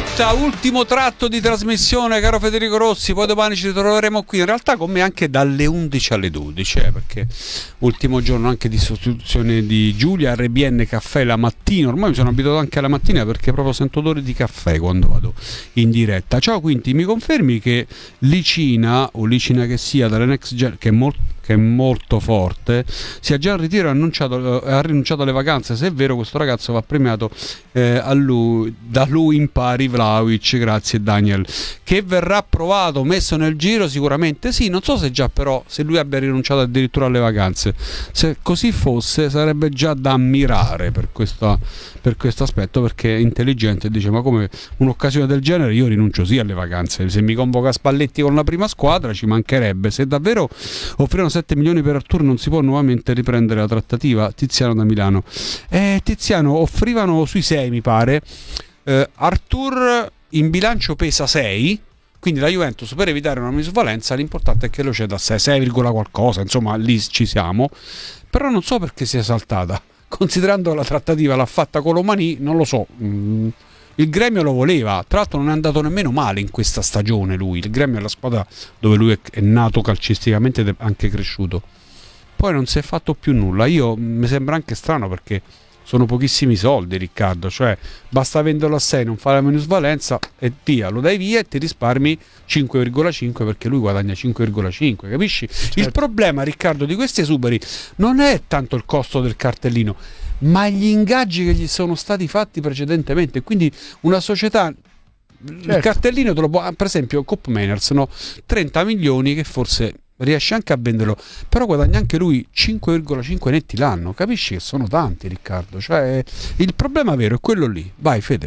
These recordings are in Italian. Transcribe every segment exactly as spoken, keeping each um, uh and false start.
diretta, ultimo tratto di trasmissione, caro Federico Rossi, poi domani ci ritroveremo qui, in realtà con me anche dalle undici alle dodici, eh, perché ultimo giorno anche di sostituzione di Giulia, R B N Caffè la mattina, ormai mi sono abituato anche alla mattina perché proprio sento odore di caffè quando vado in diretta. Ciao Quinti, mi confermi che Licina, o Licina che sia, dalle Next Gen, che è molto che è molto forte, sia già in ritiro e ha, annunciato, ha rinunciato alle vacanze? Se è vero, questo ragazzo va premiato, eh, a lui, da lui impari Vlahovic, grazie Daniel. Che verrà provato, messo nel giro? Sicuramente sì, non so se già però se lui abbia rinunciato addirittura alle vacanze. Se così fosse sarebbe già da ammirare per questo, per questo aspetto, perché è intelligente, dice ma come un'occasione del genere io rinuncio sì alle vacanze, se mi convoca Spalletti con la prima squadra ci mancherebbe, se davvero offrirono sette milioni per Artur non si può nuovamente riprendere la trattativa. Tiziano da Milano. Eh, Tiziano, offrivano sui sei mi pare. eh, Artur in bilancio pesa sei, quindi la Juventus per evitare una minusvalenza l'importante è che lo ceda a sei, sei, qualcosa, insomma lì ci siamo, però non so perché sia saltata, considerando la trattativa l'ha fatta con Colomani, non lo so. mm. Il Gremio lo voleva, tra l'altro non è andato nemmeno male in questa stagione lui, il Gremio è la squadra dove lui è nato calcisticamente ed è anche cresciuto, poi non si è fatto più nulla. Io mi sembra anche strano perché sono pochissimi soldi, Riccardo, cioè basta venderlo a sei, non fare la minusvalenza e via, lo dai via e ti risparmi cinque virgola cinque perché lui guadagna cinque virgola cinque, capisci? Certo. Il problema, Riccardo, di questi esuberi non è tanto il costo del cartellino, ma gli ingaggi che gli sono stati fatti precedentemente. Quindi una società, certo, il cartellino te lo può, per esempio Cop Manners, no? trenta milioni che forse riesce anche a venderlo, però guadagna anche lui cinque virgola cinque netti l'anno, capisci che sono tanti, Riccardo, cioè il problema vero è quello lì. Vai Fede.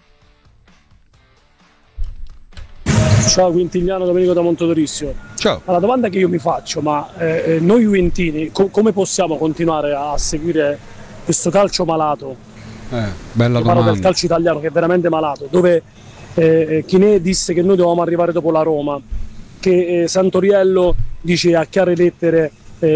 Ciao Quintigliano, Domenico da Montodorissimo. Ciao. La domanda che io mi faccio, ma eh, noi juventini co- come possiamo continuare a seguire questo calcio malato? Eh, bella Io parlo domanda. del calcio italiano che è veramente malato, dove eh, Chinè disse che noi dovevamo arrivare dopo la Roma, che eh, Santoriello dice a chiare lettere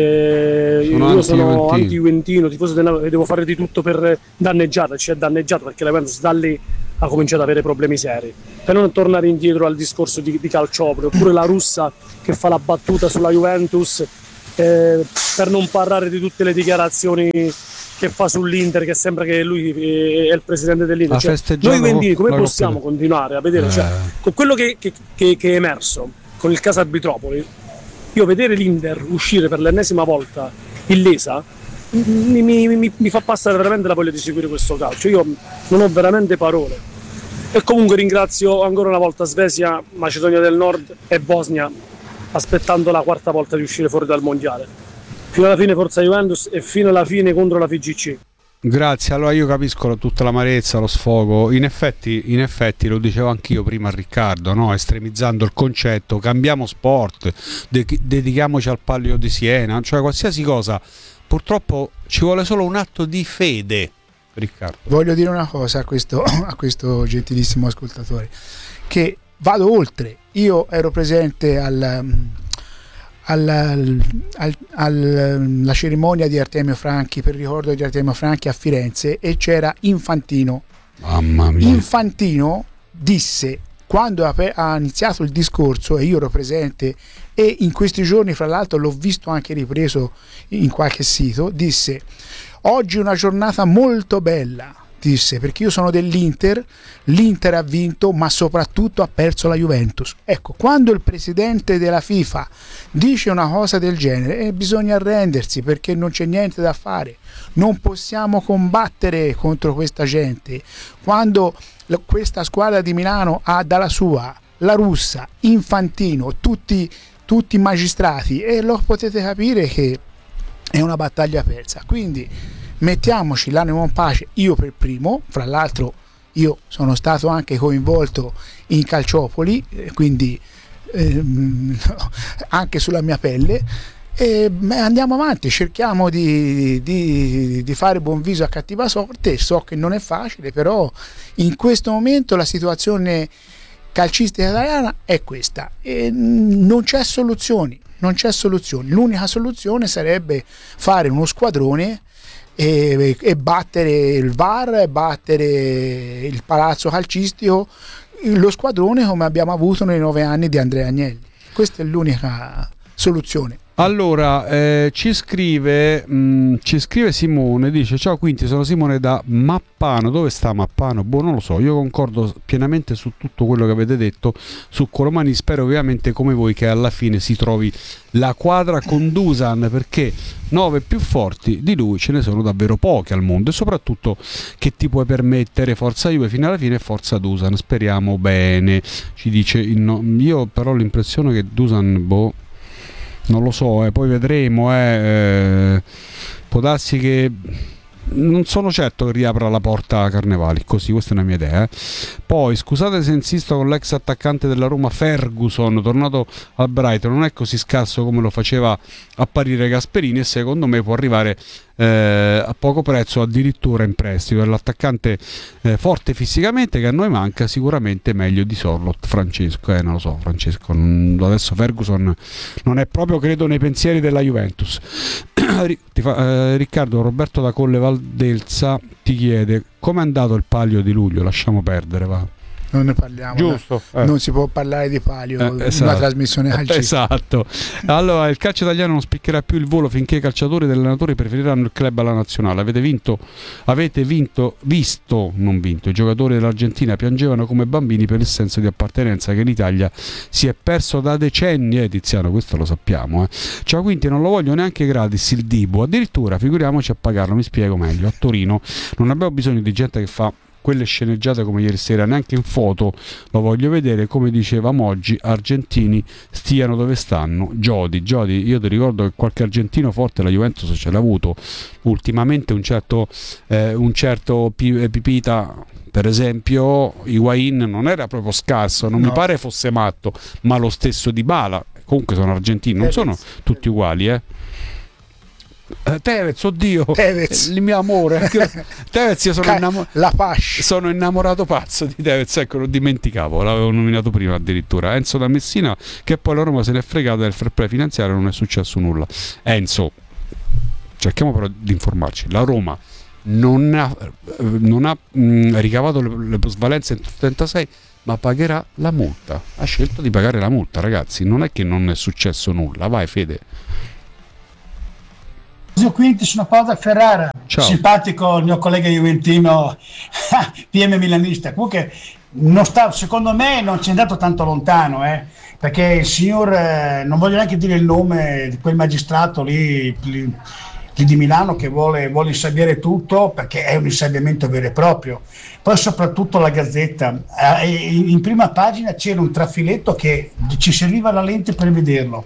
eh, sono io sono anti-juventino, tifoso del, devo fare di tutto per danneggiarla, ci è danneggiato perché la Juventus da lì ha cominciato ad avere problemi seri. Per non tornare indietro al discorso di, di Calciopoli, oppure la russa che fa la battuta sulla Juventus, eh, per non parlare di tutte le dichiarazioni che fa sull'Inter, che sembra che lui è il presidente dell'Inter. Cioè, noi juventini come possiamo coppia. continuare a vedere, eh. cioè, con quello che, che, che, che è emerso con il caso Arbitropoli, io vedere l'Inter uscire per l'ennesima volta illesa mi, mi, mi, mi fa passare veramente la voglia di seguire questo calcio. Io non ho veramente parole. E comunque ringrazio ancora una volta Svezia, Macedonia del Nord e Bosnia, aspettando la quarta volta di uscire fuori dal mondiale. Fino alla fine forza Juventus e fino alla fine contro la F G C. Grazie, allora io capisco tutta l'amarezza, lo sfogo. In effetti, in effetti lo dicevo anch'io prima a Riccardo, no? Estremizzando il concetto, cambiamo sport, de- dedichiamoci al Palio di Siena, cioè qualsiasi cosa. Purtroppo ci vuole solo un atto di fede, Riccardo. Voglio dire una cosa a questo, a questo gentilissimo ascoltatore, che vado oltre. Io ero presente al... Alla, al, alla cerimonia di Artemio Franchi, per ricordo di Artemio Franchi a Firenze, e c'era Infantino. Mamma mia. Infantino disse, quando ha, ha iniziato il discorso, e io ero presente e in questi giorni fra l'altro l'ho visto anche ripreso in qualche sito, disse: oggi è una giornata molto bella, disse, perché io sono dell'Inter, l'Inter ha vinto ma soprattutto ha perso la Juventus. Ecco, quando il presidente della FIFA dice una cosa del genere, eh, bisogna arrendersi, perché non c'è niente da fare, non possiamo combattere contro questa gente. Quando l- questa squadra di Milano ha dalla sua la russa, Infantino, tutti, tutti magistrati, e lo potete capire che è una battaglia persa. Quindi mettiamoci l'animo in pace, io per primo, fra l'altro io sono stato anche coinvolto in Calciopoli, quindi ehm, anche sulla mia pelle, e andiamo avanti, cerchiamo di, di, di fare buon viso a cattiva sorte. So che non è facile, però in questo momento la situazione calcistica italiana è questa e non c'è soluzioni, non c'è soluzioni. L'unica soluzione sarebbe fare uno squadrone e, e battere il V A R, battere il palazzo calcistico, lo squadrone come abbiamo avuto nei nove anni di Andrea Agnelli. Questa è l'unica soluzione. Allora, eh, ci scrive mh, ci scrive Simone, dice: ciao Quinti, sono Simone da Mappano. Dove sta Mappano? Boh, non lo so, io concordo pienamente su tutto quello che avete detto su Colomani. Spero ovviamente come voi che alla fine si trovi la quadra con Dusan, perché nove più forti di lui ce ne sono davvero pochi al mondo, e soprattutto che ti puoi permettere forza Juve fino alla fine e forza Dusan. Speriamo bene, ci dice il no. Io però ho l'impressione che Dusan, boh, non lo so, eh, poi vedremo, eh, eh, può darsi che non sono certo che riapra la porta a Carnevali, così, questa è una mia idea, eh. Poi scusate se insisto con l'ex attaccante della Roma Ferguson, tornato al Brighton, non è così scarso come lo faceva apparire Gasperini, e secondo me può arrivare eh, a poco prezzo, addirittura in prestito. È l'attaccante eh, forte fisicamente che a noi manca, sicuramente meglio di Sorloth. Francesco, eh, non lo so Francesco, non, adesso Ferguson non è proprio, credo, nei pensieri della Juventus. Ti fa, eh, Riccardo, Roberto da Colle Valdelsa ti chiede come è andato il Palio di luglio. Lasciamo perdere, va. Non ne parliamo, giusto, eh. Non si può parlare di Palio eh, in esatto. una trasmissione calcistica. Esatto. Allora, il calcio italiano non spiccherà più il volo finché i calciatori e gli allenatori preferiranno il club alla nazionale. Avete vinto, avete vinto, visto, non vinto. I giocatori dell'Argentina piangevano come bambini per il senso di appartenenza che in Italia si è perso da decenni, eh, Tiziano, questo lo sappiamo. Eh. Ciao Quinti, non lo voglio neanche gratis il Dibu, addirittura figuriamoci a pagarlo. Mi spiego meglio. A Torino non abbiamo bisogno di gente che fa quelle sceneggiate come ieri sera, neanche in foto lo voglio vedere. Come dicevamo oggi, argentini stiano dove stanno. Giodi, Giodi, io ti ricordo che qualche argentino forte la Juventus ce l'ha avuto ultimamente, un certo, eh, un certo Pipita, per esempio. Higuain non era proprio scarso, non no. mi pare fosse matto, ma lo stesso Dybala. Comunque sono argentini, non sono tutti uguali, eh. Tevez, oddio, Tevez. il mio amore. Tevez, io sono, innamo- la fascia. sono innamorato pazzo di Tevez, ecco, lo dimenticavo, l'avevo nominato prima addirittura. Enzo da Messina, che poi la Roma se n'è fregata del fair play finanziario, non è successo nulla. Enzo, cerchiamo però di informarci. La Roma non ha, non ha mh, ricavato le, le plusvalenze in trentasei, ma pagherà la multa. Ha scelto di pagare la multa, ragazzi, non è che non è successo nulla. Vai Fede. Quinti, sono Paolo da Ferrara. Ciao. Simpatico il mio collega juventino P M milanista. Comunque non sta, secondo me non ci è andato tanto lontano, eh, perché il signor, eh, non voglio neanche dire il nome di quel magistrato lì, lì, lì di Milano, che vuole, vuole insabbiare tutto, perché è un insabbiamento vero e proprio. Poi soprattutto la Gazzetta, eh, in prima pagina c'era un trafiletto che ci serviva la lente per vederlo.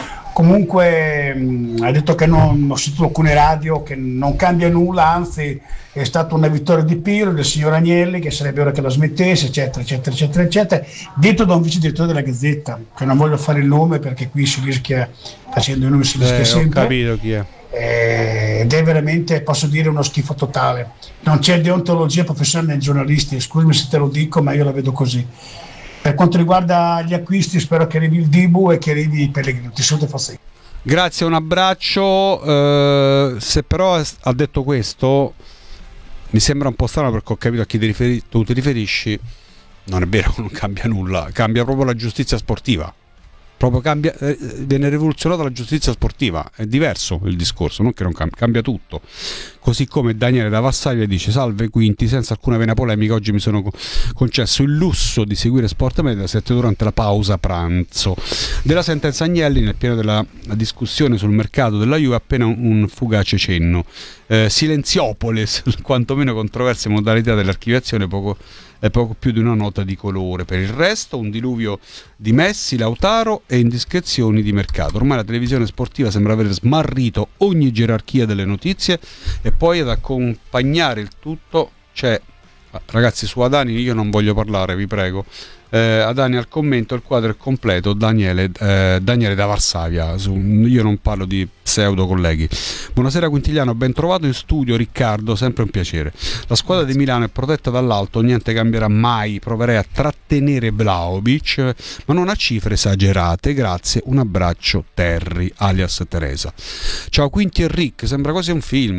Comunque mh, ha detto che non, ho sentito alcune radio che non cambia nulla, anzi è stata una vittoria di Pirlo, del signor Agnelli, che sarebbe ora che la smettesse, eccetera, eccetera, eccetera, eccetera, detto da un vice direttore della Gazzetta, che non voglio fare il nome perché qui si rischia, facendo i nomi si rischia eh, sempre. Ho capito chi è. Eh, ed è veramente, posso dire, uno schifo totale. Non c'è deontologia professionale nei giornalisti, scusami se te lo dico, ma io la vedo così. Per quanto riguarda gli acquisti, spero che arrivi il Dibu e che arrivi Pellegrino. Ti saluto, Fazzi. Grazie, un abbraccio. Uh, se però ha detto questo, mi sembra un po' strano, perché ho capito a chi ti riferi- tu ti riferisci. Non è vero, non cambia nulla, cambia proprio la giustizia sportiva. Proprio cambia, eh, viene rivoluzionata la giustizia sportiva, è diverso il discorso, non che non cambia, cambia tutto. Così come Daniele da Vassaglia dice: salve Quinti, senza alcuna vena polemica oggi mi sono concesso il lusso di seguire Sport Mediaset durante la pausa pranzo. Della sentenza Agnelli, nel pieno della discussione sul mercato della Juve, appena un, un fugace cenno. Eh, Silenziopole, quantomeno controverse modalità dell'archiviazione, poco è poco più di una nota di colore. Per il resto un diluvio di Messi, Lautaro e indiscrezioni di mercato. Ormai la televisione sportiva sembra aver smarrito ogni gerarchia delle notizie, e poi ad accompagnare il tutto c'è, ragazzi, su Adani io non voglio parlare, vi prego. eh, Adani al commento: il quadro è completo. Daniele, eh, Daniele da Varsavia, su, io non parlo di pseudo colleghi. Buonasera Quintigliano, ben trovato in studio Riccardo, sempre un piacere. La squadra di Milano è protetta dall'alto, niente cambierà mai, proverei a trattenere Vlahovic, ma non a cifre esagerate, grazie, un abbraccio Terry alias Teresa. Ciao Quinti e Rick, sembra quasi un film.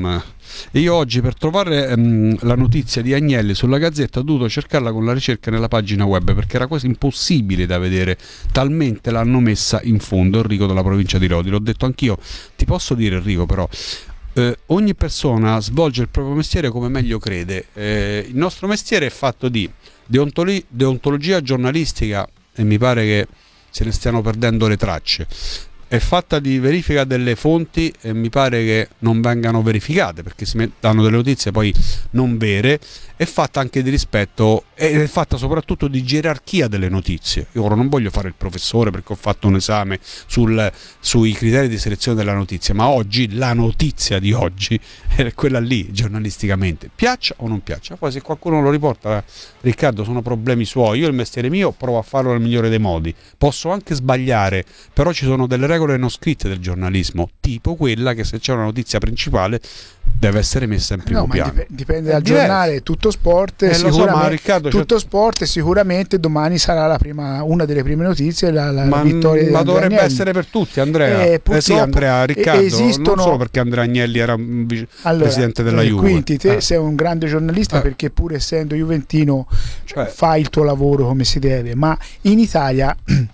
E io oggi per trovare ehm, la notizia di Agnelli sulla Gazzetta ho dovuto cercarla con la ricerca nella pagina web, perché era quasi impossibile da vedere, talmente l'hanno messa in fondo. Enrico della provincia di Lodi, l'ho detto anch'io. Ti posso dire, Enrico, però eh, ogni persona svolge il proprio mestiere come meglio crede. Eh, il nostro mestiere è fatto di deontoli- deontologia giornalistica, e mi pare che se ne stiano perdendo le tracce. È fatta di verifica delle fonti, e mi pare che non vengano verificate, perché si danno delle notizie poi non vere. È fatta anche di rispetto, ed è fatta soprattutto di gerarchia delle notizie. Io ora non voglio fare il professore perché ho fatto un esame sul, sui criteri di selezione della notizia, ma oggi la notizia di oggi è quella lì, giornalisticamente, piaccia o non piaccia. Poi se qualcuno lo riporta, Riccardo, sono problemi suoi. Io il mestiere mio provo a farlo nel migliore dei modi, posso anche sbagliare, però ci sono delle regole non scritte del giornalismo, tipo quella che se c'è una notizia principale deve essere messa in primo no, ma piano. dip- dipende dal giornale. Tutto sport, eh, sicuramente, so, ma Riccardo, tutto cioè... sport sicuramente domani sarà la prima, una delle prime notizie, la, la ma, vittoria di ma Andrea dovrebbe Agnelli. essere per tutti, Andrea. Eh, eh sì, Andrea, Riccardo, esistono... non solo perché Andrea Agnelli era vice- allora, presidente della eh, Juve. Quindi te eh. sei un grande giornalista, eh. perché pur essendo juventino cioè... fai il tuo lavoro come si deve, ma in Italia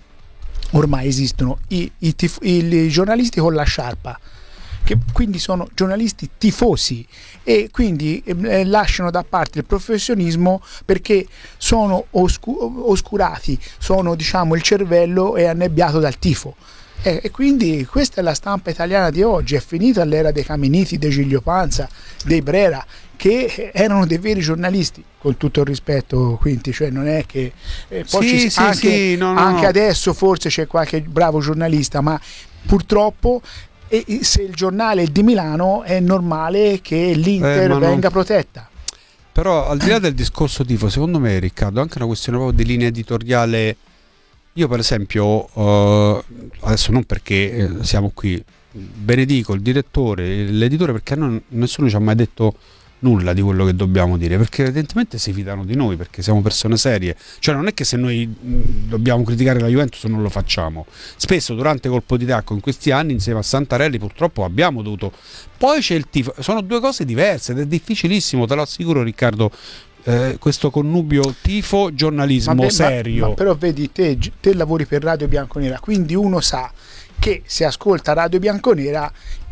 ormai esistono i, i, tif- i giornalisti con la sciarpa, che quindi sono giornalisti tifosi, e quindi eh, lasciano da parte il professionismo perché sono oscu- oscurati, sono, diciamo, il cervello è annebbiato dal tifo. Eh, e quindi questa è la stampa italiana di oggi. È finita l'era dei Caminiti, dei Giglio Panza, dei Brera, che erano dei veri giornalisti, con tutto il rispetto, quindi, cioè non è che eh, poi sì, ci, sì, anche, sì, no, no, anche no. adesso forse c'è qualche bravo giornalista, ma purtroppo e se il giornale è di Milano è normale che l'Inter eh, venga non... protetta. Però al di là del discorso tifo, secondo me, Riccardo, è anche una questione proprio di linea editoriale. Io per esempio uh, adesso non perché eh, siamo qui, benedico il direttore, l'editore, perché non, nessuno ci ha mai detto nulla di quello che dobbiamo dire, perché evidentemente si fidano di noi, perché siamo persone serie. Cioè non è che se noi mh, dobbiamo criticare la Juventus non lo facciamo. Spesso durante Colpo di Tacco in questi anni insieme a Santarelli purtroppo abbiamo dovuto, poi c'è il tifo, sono due cose diverse ed è difficilissimo, te lo assicuro, Riccardo, eh, questo connubio tifo giornalismo ma be- serio. Ma, ma però vedi, te, te lavori per Radio Bianconera, quindi uno sa che se ascolta Radio Bianconera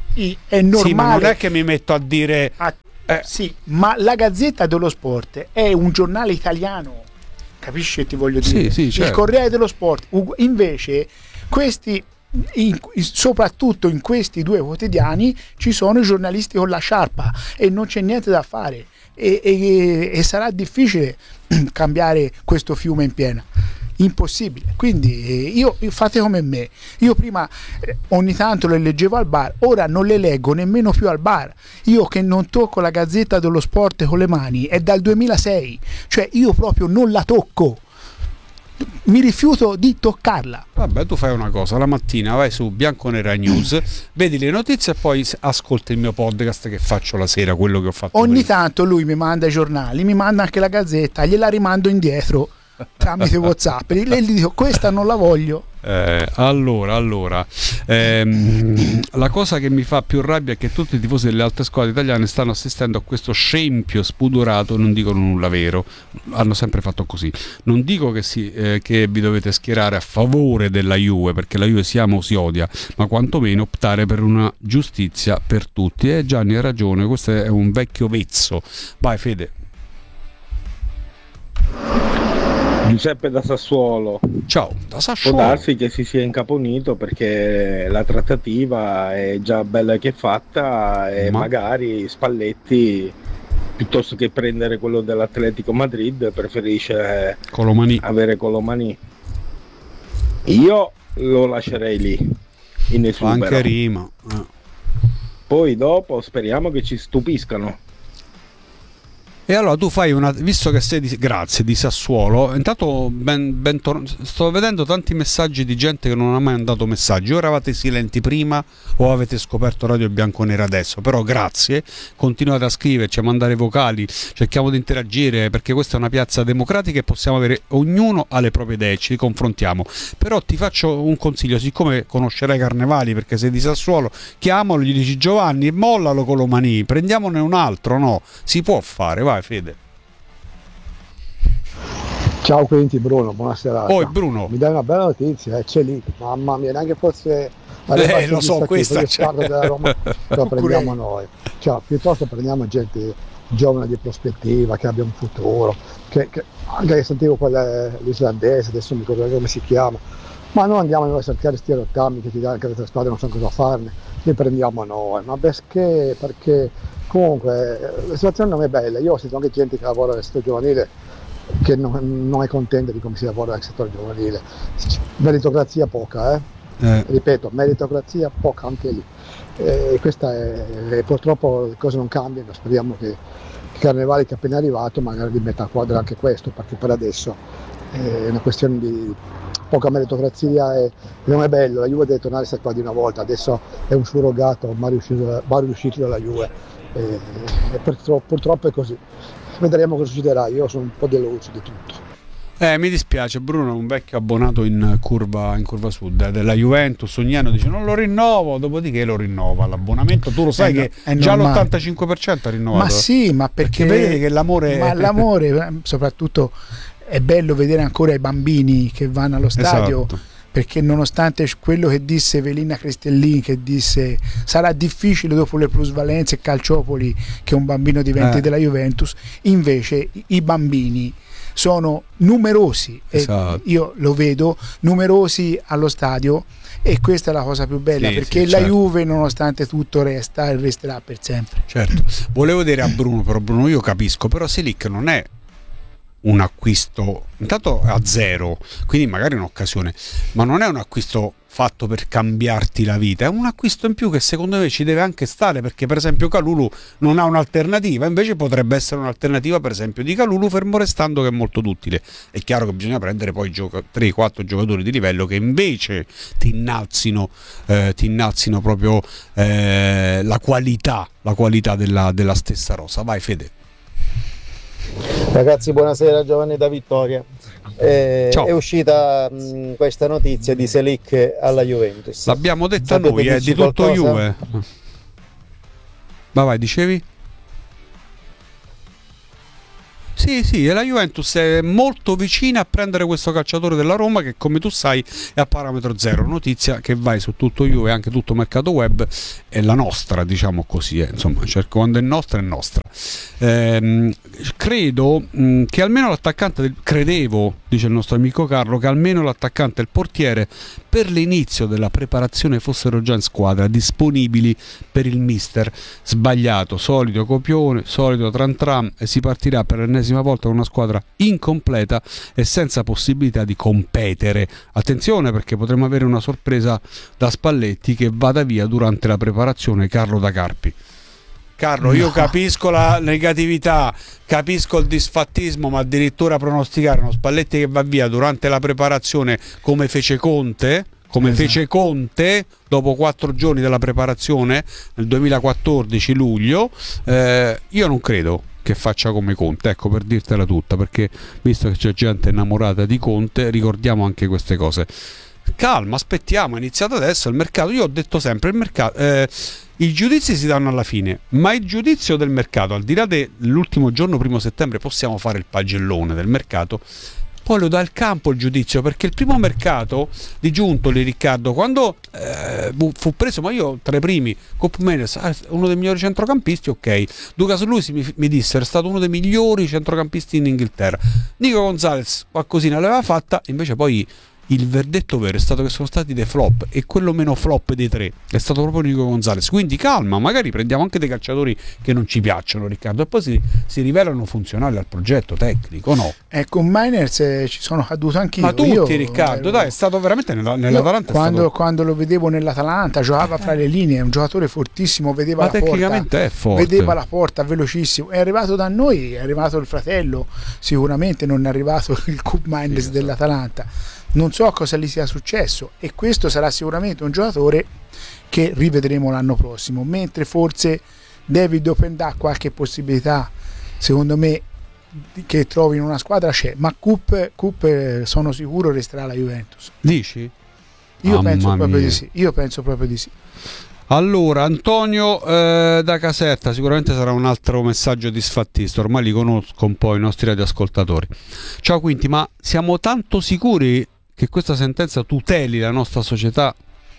è normale. Sì, ma non è che mi metto a dire a Eh. Sì, ma la Gazzetta dello Sport è un giornale italiano, capisci che ti voglio dire? Sì, sì, certo. Il Corriere dello Sport, invece, questi, in, soprattutto in questi due quotidiani, ci sono i giornalisti con la sciarpa e non c'è niente da fare, e, e, e sarà difficile cambiare questo fiume in piena. Impossibile. Quindi io, fate come me, io prima eh, ogni tanto le leggevo al bar, ora non le leggo nemmeno più al bar. Io che non tocco la Gazzetta dello Sport con le mani è dal duemilasei, cioè io proprio non la tocco, mi rifiuto di toccarla. Vabbè, tu fai una cosa, la mattina vai su Bianconera News, vedi le notizie e poi ascolti il mio podcast che faccio la sera, quello che ho fatto Ogni prima. tanto lui mi manda i giornali, mi manda anche la Gazzetta, gliela rimando indietro tramite WhatsApp, e gli dico questa non la voglio. Eh, allora, allora ehm, la cosa che mi fa più rabbia è che tutti i tifosi delle altre squadre italiane stanno assistendo a questo scempio spudorato, non dicono nulla vero, hanno sempre fatto così. Non dico che, si, eh, che vi dovete schierare a favore della Juve, perché la Juve si ama o si odia, ma quantomeno optare per una giustizia per tutti. E eh, Gianni ha ragione, questo è un vecchio vezzo. Vai Fede. Giuseppe da Sassuolo. Ciao, da Sassuolo. Può darsi che si sia incaponito perché la trattativa è già bella che fatta e Ma... magari Spalletti, piuttosto che prendere quello dell'Atletico Madrid, preferisce Colomani. avere Colomani. Io lo lascerei lì in esubero. Anche Rima. Eh. Poi dopo speriamo che ci stupiscano. E allora tu fai una, visto che sei di, grazie, di Sassuolo, intanto ben, ben tor- sto vedendo tanti messaggi di gente che non ha mai mandato messaggi. O eravate silenti prima o avete scoperto Radio Bianconera adesso, però grazie, continuate a scriverci, a mandare vocali, cerchiamo di interagire, perché questa è una piazza democratica e possiamo avere, ognuno ha le proprie idee, ci confrontiamo. Però ti faccio un consiglio, siccome conoscerai Carnevali perché sei di Sassuolo, chiamalo, gli dici Giovanni, mollalo con Lomani, prendiamone un altro, no? Si può fare, vai Fede. Ciao Quinti, Bruno, buonasera. Poi Bruno, mi dai una bella notizia, eh? C'è lì, mamma mia, neanche fosse eh, lo so, questa c'è. Della Roma, lo prendiamo noi. Cioè, piuttosto prendiamo gente giovane di prospettiva, che abbia un futuro, che, che anche che sentivo quella l'islandese, adesso mi ricordo come si chiama, ma noi andiamo noi a cercare sti rottami che ti danno anche le altre squadre, non so cosa farne, li prendiamo noi, ma perché? Perché comunque la situazione non è bella. Io ho sentito anche gente che lavora nel settore giovanile che non, non è contenta di come si lavora nel settore giovanile. Meritocrazia poca, eh? Eh. Ripeto, meritocrazia poca anche lì. E questa è, e purtroppo le cose non cambiano. Speriamo che il Carnevale che è appena arrivato magari rimetta a quadro anche questo, perché per adesso è una questione di poca meritocrazia e non è bello. La Juve deve tornare a essere qua di una volta, adesso è un surrogato ma riuscito, ma riuscito dalla Juve. E, e purtroppo, purtroppo è così. Vedremo cosa succederà. Io sono un po' deluso di tutto. Eh, mi dispiace, Bruno è un vecchio abbonato in curva, in curva sud eh, della Juventus. Ogni anno dice non lo rinnovo, dopodiché lo rinnova l'abbonamento. Tu lo sai è che no, già normale. l'ottantacinque per cento ha rinnovato. Ma sì, ma perché, perché vedi che l'amore ma l'amore soprattutto è bello vedere ancora i bambini che vanno allo stadio. Esatto. Perché nonostante quello che disse Evelina Crestellini, che disse sarà difficile dopo le plusvalenze e Calciopoli che un bambino diventi eh. della Juventus, invece i bambini sono numerosi, esatto. E io lo vedo numerosi allo stadio e questa è la cosa più bella, sì, perché sì, la certo. Juve nonostante tutto resta e resterà per sempre. Certo, volevo dire a Bruno, però Bruno io capisco, però Selic non è un acquisto intanto a zero, quindi magari un'occasione, ma non è un acquisto fatto per cambiarti la vita, è un acquisto in più che secondo me ci deve anche stare, perché per esempio Kalulu non ha un'alternativa, invece potrebbe essere un'alternativa per esempio di Kalulu, fermo restando che è molto duttile. È chiaro che bisogna prendere poi gioca- tre quattro giocatori di livello che invece ti innalzino eh, ti innalzino proprio eh, la qualità la qualità della, della stessa rosa. Vai Fede. Ragazzi, buonasera, Giovanni da Vittoria. Eh, è uscita mh, questa notizia di Selic alla Juventus. L'abbiamo detta noi, è di tutto qualcosa? Juve. Ma vai, dicevi? Sì, sì, e la Juventus è molto vicina a prendere questo calciatore della Roma che, come tu sai, è a parametro zero. Notizia che vai su tutto Juve e anche tutto mercato web, è la nostra, diciamo così, eh. Insomma, cerco, quando è nostra è nostra. Ehm, credo mh, che almeno l'attaccante del, credevo, dice il nostro amico Carlo, che almeno l'attaccante e il portiere per l'inizio della preparazione fossero già in squadra, disponibili per il mister. Sbagliato, solito copione, solito tran tram, e si partirà per l'ennesima volta con una squadra incompleta e senza possibilità di competere. Attenzione, perché potremmo avere una sorpresa da Spalletti che vada via durante la preparazione, Carlo da Carpi. Carlo, io no. capisco la negatività, capisco il disfattismo, ma addirittura pronosticare uno Spalletti che va via durante la preparazione come fece Conte, come esatto. fece Conte dopo quattro giorni della preparazione nel duemilaquattordici luglio, eh, io non credo che faccia come Conte, ecco, per dirtela tutta, perché visto che c'è gente innamorata di Conte, ricordiamo anche queste cose. Calma, aspettiamo, è iniziato adesso il mercato. Io ho detto sempre il mercato, eh, i giudizi si danno alla fine, ma il giudizio del mercato, al di là dell'ultimo giorno primo settembre, possiamo fare il pagellone del mercato, poi lo dà il campo il giudizio, perché il primo mercato di Giuntoli, Riccardo, quando eh, fu preso, ma io tra i primi, Cop Menes, uno dei migliori centrocampisti, ok, Lucas Luis mi, mi disse era stato uno dei migliori centrocampisti in Inghilterra, Nico Gonzalez qualcosina l'aveva fatta, invece poi il verdetto vero è stato che sono stati dei flop, e quello meno flop dei tre è stato proprio Nico Gonzalez. Quindi calma, magari prendiamo anche dei calciatori che non ci piacciono, Riccardo, e poi si, si rivelano funzionali al progetto tecnico, no? Eh, con Miners eh, ci sono caduto anch'io. Ma tutti, io, Riccardo, eh, dai, è stato veramente nella, nell'Atalanta. Quando, stato... quando lo vedevo nell'Atalanta, giocava fra le linee, è un giocatore fortissimo, vedeva Ma la tecnicamente porta, è forte. vedeva la porta velocissimo. È arrivato da noi, è arrivato il fratello, sicuramente non è arrivato il Cup Miners sì, dell'Atalanta. Non so cosa gli sia successo, e questo sarà sicuramente un giocatore che rivedremo l'anno prossimo, mentre forse David Openda ha qualche possibilità, secondo me, che trovi in una squadra c'è, ma Cup, Cup sono sicuro resterà alla Juventus. Dici? Io Mamma penso proprio mia. di sì. Io penso proprio di sì. Allora, Antonio eh, da Caserta, sicuramente sarà un altro messaggio disfattista, ormai li conosco un po' i nostri radioascoltatori. Ciao Quinti, ma siamo tanto sicuri che questa sentenza tuteli la nostra società?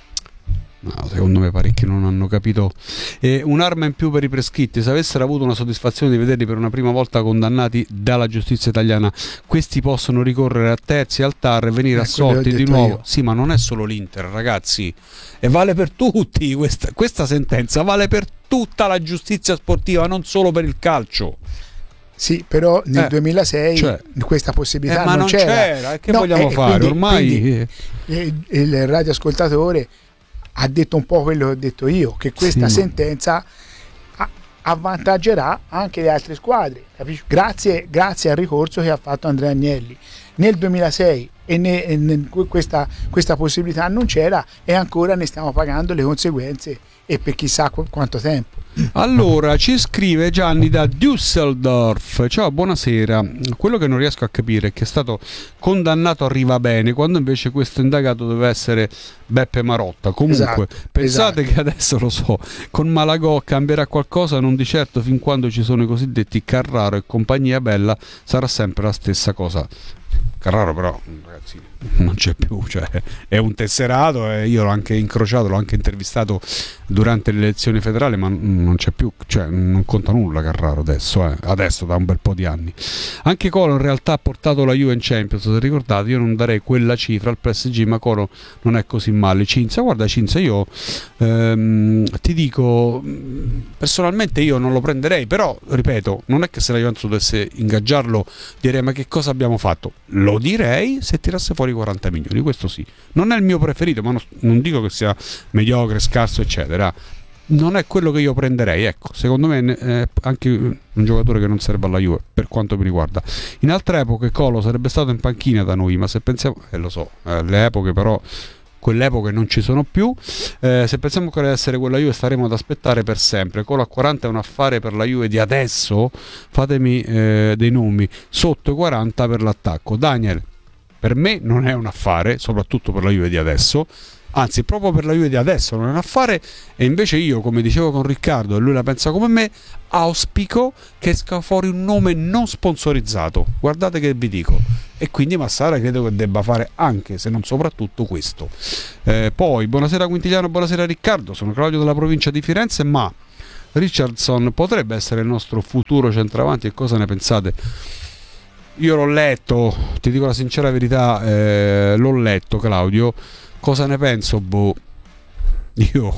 No, secondo me parecchi non hanno capito. Eh, un'arma in più per i prescritti. Se avessero avuto una soddisfazione di vederli per una prima volta condannati dalla giustizia italiana, questi possono ricorrere a terzi, al T A R e venire eh, assolti di nuovo. Io. Sì, ma non è solo l'Inter, ragazzi, e vale per tutti. Questa, questa sentenza vale per tutta la giustizia sportiva, non solo per il calcio. Sì, però nel eh, duemilasei cioè, questa possibilità eh, ma non, non c'era. c'era. Che no, vogliamo eh, fare? Quindi, ormai quindi, eh, il radioascoltatore ha detto un po' quello che ho detto io, che questa sì, sentenza a- avvantaggerà anche le altre squadre, capisci? Grazie, grazie al ricorso che ha fatto Andrea Agnelli nel duemilasei, e, ne, e ne, questa, questa possibilità non c'era, e ancora ne stiamo pagando le conseguenze, e per chissà qu- quanto tempo. Allora, ci scrive Gianni da Düsseldorf. Ciao, buonasera. Quello che non riesco a capire è che è stato condannato a Rivabene, quando invece questo indagato doveva essere Beppe Marotta. Comunque, esatto, pensate esatto. che adesso, lo so, con Malagò cambierà qualcosa? Non di certo, fin quando ci sono i cosiddetti Carraro e compagnia bella sarà sempre la stessa cosa. Carraro però, ragazzi, non c'è più, cioè è un tesserato, e io l'ho anche incrociato, l'ho anche intervistato durante le elezioni federali, ma non c'è più, cioè non conta nulla Carraro adesso, eh, adesso da un bel po' di anni. Anche Colo in realtà ha portato la Juve in Champions, se ricordate, io non darei quella cifra al P S G, ma Colo non è così male. Cinzia, guarda Cinzia, io ehm, ti dico, personalmente io non lo prenderei, però ripeto, non è che se la Juventus dovesse ingaggiarlo direi ma che cosa abbiamo fatto? Lo direi se tirasse fuori quaranta milioni, questo sì. Non è il mio preferito, ma non, non dico che sia mediocre, scarso, eccetera. Non è quello che io prenderei, ecco. Secondo me è anche un giocatore che non serve alla Juve, per quanto mi riguarda. In altre epoche Colo sarebbe stato in panchina da noi, ma se pensiamo, eh, lo so, eh, le epoche però, quelle epoche non ci sono più. Eh, se pensiamo ancora di essere quella Juve staremo ad aspettare per sempre. Colo a quaranta è un affare per la Juve di adesso. Fatemi eh, dei nomi sotto i quaranta per l'attacco. Daniel, per me non è un affare, soprattutto per la Juve di adesso, anzi proprio per la Juve di adesso non è un affare, e invece io, come dicevo con Riccardo, e lui la pensa come me, auspico che esca fuori un nome non sponsorizzato. Guardate che vi dico. E quindi Massara credo che debba fare anche, se non soprattutto, questo. Eh, poi, buonasera Quintiliano, buonasera Riccardo, sono Claudio della provincia di Firenze, ma Richardson potrebbe essere il nostro futuro centravanti, e cosa ne pensate? Io l'ho letto, ti dico la sincera verità, eh, l'ho letto Claudio, cosa ne penso? Boh, io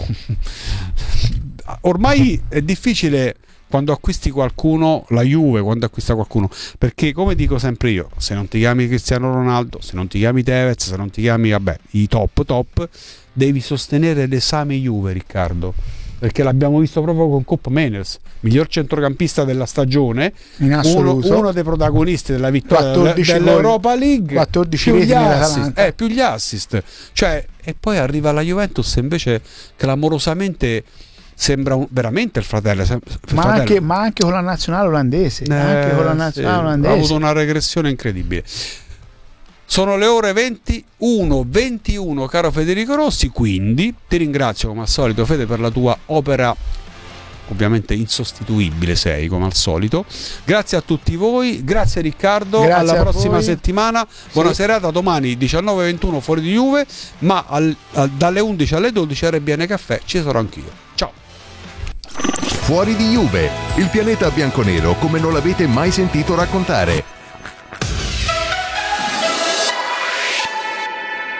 ormai è difficile quando acquisti qualcuno, la Juve quando acquista qualcuno, perché come dico sempre io, se non ti chiami Cristiano Ronaldo, se non ti chiami Tevez, se non ti chiami vabbè i top top, devi sostenere l'esame Juve, Riccardo, perché l'abbiamo visto proprio con Cup Meners, miglior centrocampista della stagione, in assoluto, uno, uno dei protagonisti della vittoria quattordici dell'Europa League, quattordici più reti gli assist, nell'Atalanta. eh, più gli assist, cioè, e poi arriva la Juventus invece clamorosamente sembra un, veramente il fratello, il ma, fratello. Anche, ma anche con la nazionale olandese, Eh, anche con la nazionale sì, olandese ha avuto una regressione incredibile. Sono le ore ventuno ventuno, caro Federico Rossi, quindi ti ringrazio come al solito, Fede, per la tua opera, ovviamente insostituibile sei come al solito. Grazie a tutti voi, grazie Riccardo, grazie alla a prossima voi. settimana, buona sì. serata, domani diciannove e ventuno fuori di Juve, ma al, al, dalle undici alle dodici R B N Caffè ci sarò anch'io. Ciao. Fuori di Juve, il pianeta bianconero come non l'avete mai sentito raccontare.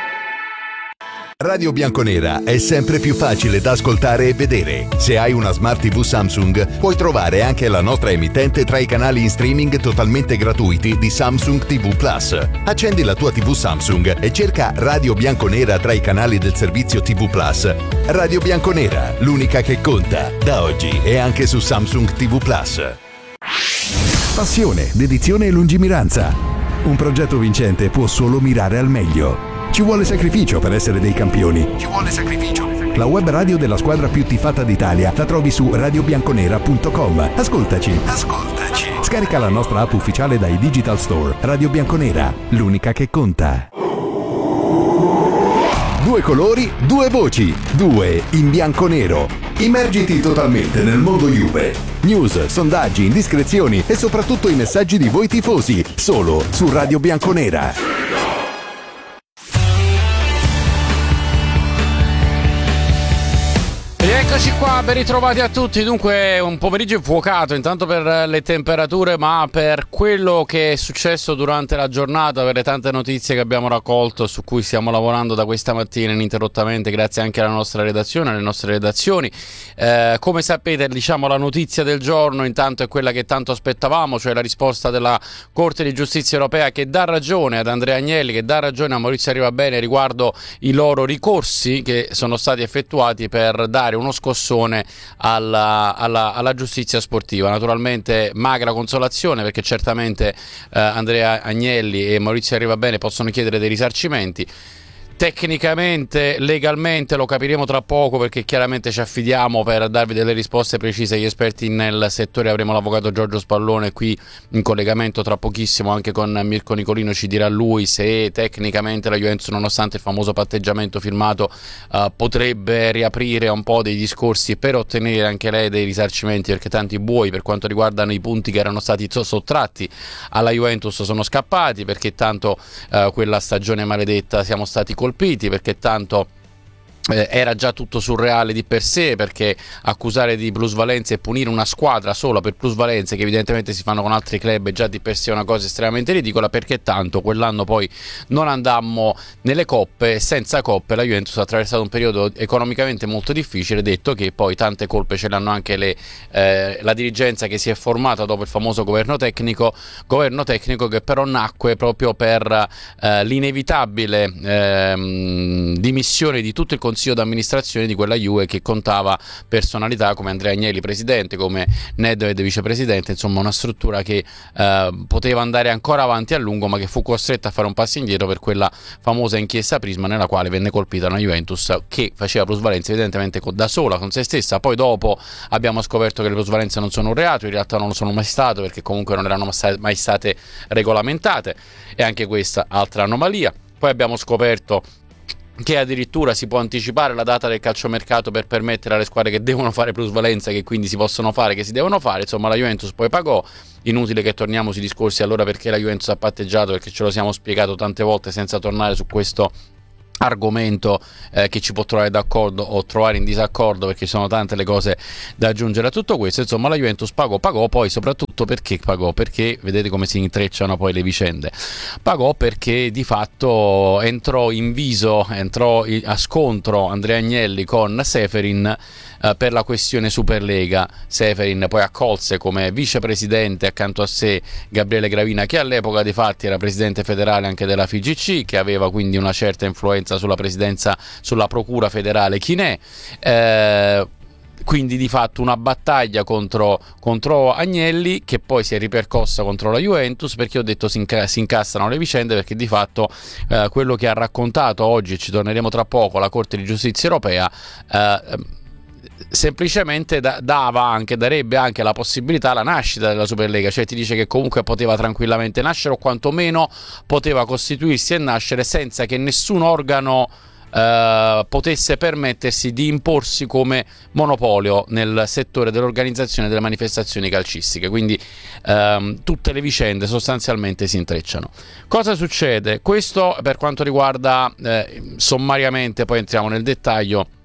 Radio Bianconera è sempre più facile da ascoltare e vedere. Se hai una Smart tivù Samsung, puoi trovare anche la nostra emittente tra i canali in streaming totalmente gratuiti di Samsung tivù Plus. Accendi la tua tivù Samsung e cerca Radio Bianconera tra i canali del servizio tivù Plus. Radio Bianconera, l'unica che conta, da oggi e anche su Samsung tivù Plus. Passione, dedizione e lungimiranza. Un progetto vincente può solo mirare al meglio. Ci vuole sacrificio per essere dei campioni. Ci vuole sacrificio. La web radio della squadra più tifata d'Italia la trovi su radio bianconera punto com. Ascoltaci. Ascoltaci. Scarica la nostra app ufficiale dai Digital Store. Radio Bianconera, l'unica che conta. Due colori, due voci, due in bianco-nero. Immergiti totalmente nel mondo Juve. News, sondaggi, indiscrezioni e soprattutto i messaggi di voi tifosi, solo su Radio Bianconera. Eccoci qua, ben ritrovati a tutti. Dunque un pomeriggio infuocato intanto per le temperature, ma per quello che è successo durante la giornata, per le tante notizie che abbiamo raccolto, su cui stiamo lavorando da questa mattina ininterrottamente, grazie anche alla nostra redazione, alle nostre redazioni. Eh, come sapete, diciamo, la notizia del giorno intanto è quella che tanto aspettavamo, cioè la risposta della Corte di Giustizia Europea, che dà ragione ad Andrea Agnelli, che dà ragione a Maurizio Arrivabene riguardo i loro ricorsi che sono stati effettuati per dare uno scossone alla, alla, alla giustizia sportiva. Naturalmente magra consolazione, perché certamente eh, Andrea Agnelli e Maurizio Arrivabene possono chiedere dei risarcimenti. Tecnicamente, legalmente lo capiremo tra poco, perché chiaramente ci affidiamo per darvi delle risposte precise agli esperti nel settore. Avremo l'avvocato Giorgio Spallone qui in collegamento tra pochissimo anche con Mirko Nicolino. Ci dirà lui se tecnicamente la Juventus, nonostante il famoso patteggiamento firmato, uh, potrebbe riaprire un po' dei discorsi per ottenere anche lei dei risarcimenti, perché tanti buoi per quanto riguardano i punti che erano stati sottratti alla Juventus sono scappati, perché tanto uh, quella stagione maledetta siamo stati colpiti, perché tanto Eh, era già tutto surreale di per sé, perché accusare di plusvalenze e punire una squadra solo per plusvalenze che evidentemente si fanno con altri club è già di per sé una cosa estremamente ridicola, perché tanto quell'anno poi non andammo nelle coppe, e senza coppe la Juventus ha attraversato un periodo economicamente molto difficile, detto che poi tante colpe ce l'hanno anche le, eh, la dirigenza che si è formata dopo il famoso governo tecnico, governo tecnico che però nacque proprio per eh, l'inevitabile eh, dimissione di tutto il consiglio d'amministrazione di quella Juve, che contava personalità come Andrea Agnelli presidente, come Nedved vicepresidente, insomma una struttura che eh, poteva andare ancora avanti a lungo, ma che fu costretta a fare un passo indietro per quella famosa inchiesta Prisma, nella quale venne colpita una Juventus che faceva plusvalenze evidentemente da sola, con se stessa. Poi dopo abbiamo scoperto che le plusvalenze non sono un reato, in realtà non lo sono mai stato, perché comunque non erano mai state regolamentate, e anche questa altra anomalia. Poi abbiamo scoperto che addirittura si può anticipare la data del calciomercato per permettere alle squadre che devono fare plusvalenza, che quindi si possono fare, che si devono fare. Insomma, la Juventus poi pagò. Inutile che torniamo sui discorsi allora perché la Juventus ha patteggiato, perché ce lo siamo spiegato tante volte senza tornare su questo argomento eh, che ci può trovare d'accordo o trovare in disaccordo, perché ci sono tante le cose da aggiungere a tutto questo. Insomma, la Juventus pagò, pagò poi soprattutto perché pagò, perché vedete come si intrecciano poi le vicende. Pagò perché di fatto entrò in viso, entrò a scontro Andrea Agnelli con Seferin eh, per la questione Superlega. Seferin poi accolse come vicepresidente accanto a sé Gabriele Gravina, che all'epoca dei fatti era presidente federale anche della F I G C, che aveva quindi una certa influenza sulla presidenza, sulla procura federale Chinè. Eh, quindi di fatto una battaglia contro, contro Agnelli, che poi si è ripercossa contro la Juventus, perché ho detto si, inca- si incastrano le vicende, perché di fatto eh, quello che ha raccontato oggi, ci torneremo tra poco, la Corte di Giustizia Europea eh, semplicemente da- dava anche, darebbe anche la possibilità alla nascita della Superlega, cioè ti dice che comunque poteva tranquillamente nascere, o quantomeno poteva costituirsi e nascere senza che nessun organo Uh, potesse permettersi di imporsi come monopolio nel settore dell'organizzazione delle manifestazioni calcistiche. Quindi uh, tutte le vicende sostanzialmente si intrecciano. Cosa succede? Questo per quanto riguarda uh, sommariamente, poi entriamo nel dettaglio,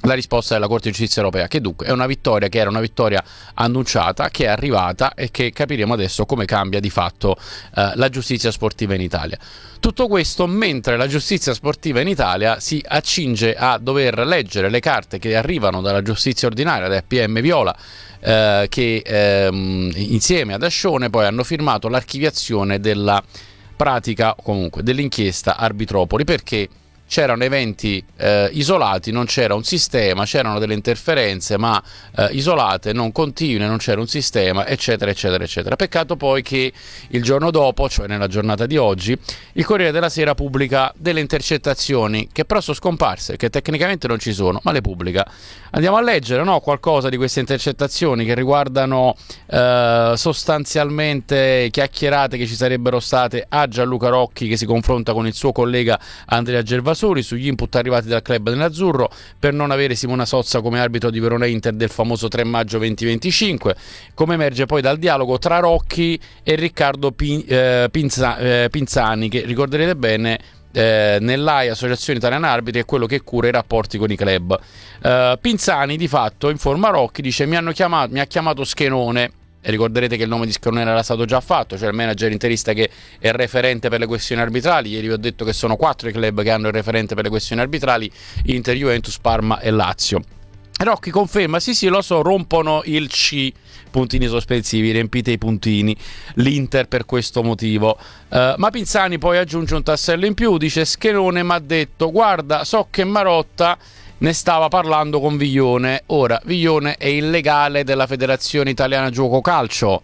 La risposta della Corte di Giustizia Europea, che dunque è una vittoria che era una vittoria annunciata, che è arrivata e che capiremo adesso come cambia di fatto eh, la giustizia sportiva in Italia. Tutto questo mentre la giustizia sportiva in Italia si accinge a dover leggere le carte che arrivano dalla giustizia ordinaria, dal P M Viola, eh, che ehm, insieme ad Ascione poi hanno firmato l'archiviazione della pratica, comunque dell'inchiesta Arbitropoli, perché c'erano eventi eh, isolati, non c'era un sistema, c'erano delle interferenze ma eh, isolate, non continue, non c'era un sistema, eccetera eccetera eccetera. Peccato poi che il giorno dopo, cioè nella giornata di oggi, il Corriere della Sera pubblica delle intercettazioni che però sono scomparse, che tecnicamente non ci sono, ma le pubblica. Andiamo a leggere, no, qualcosa di queste intercettazioni che riguardano eh, sostanzialmente chiacchierate che ci sarebbero state a Gianluca Rocchi, che si confronta con il suo collega Andrea Gervasoni sugli input arrivati dal club nell'azzurro per non avere Simona Sozza come arbitro di Verona Inter del famoso tre maggio duemilaventicinque, come emerge poi dal dialogo tra Rocchi e Riccardo Pin, eh, Pinza, eh, Pinzani, che ricorderete bene eh, nell'A I A, Associazione Italiana Arbitri, è quello che cura i rapporti con i club. eh, Pinzani di fatto informa Rocchi, dice mi, hanno chiamato, mi ha chiamato Schenone. E ricorderete che il nome di Schenone era stato già fatto, cioè il manager interista che è referente per le questioni arbitrali. Ieri vi ho detto che sono quattro i club che hanno il referente per le questioni arbitrali: Inter, Juventus, Parma e Lazio. Rocchi conferma, sì sì lo so, rompono il C, puntini sospensivi, riempite i puntini, l'Inter per questo motivo. Uh, ma Pinzani poi aggiunge un tassello in più, dice Schenone mi ha detto guarda, so che Marotta ne stava parlando con Viglione. Ora, Viglione è il legale della Federazione Italiana Giuoco Calcio.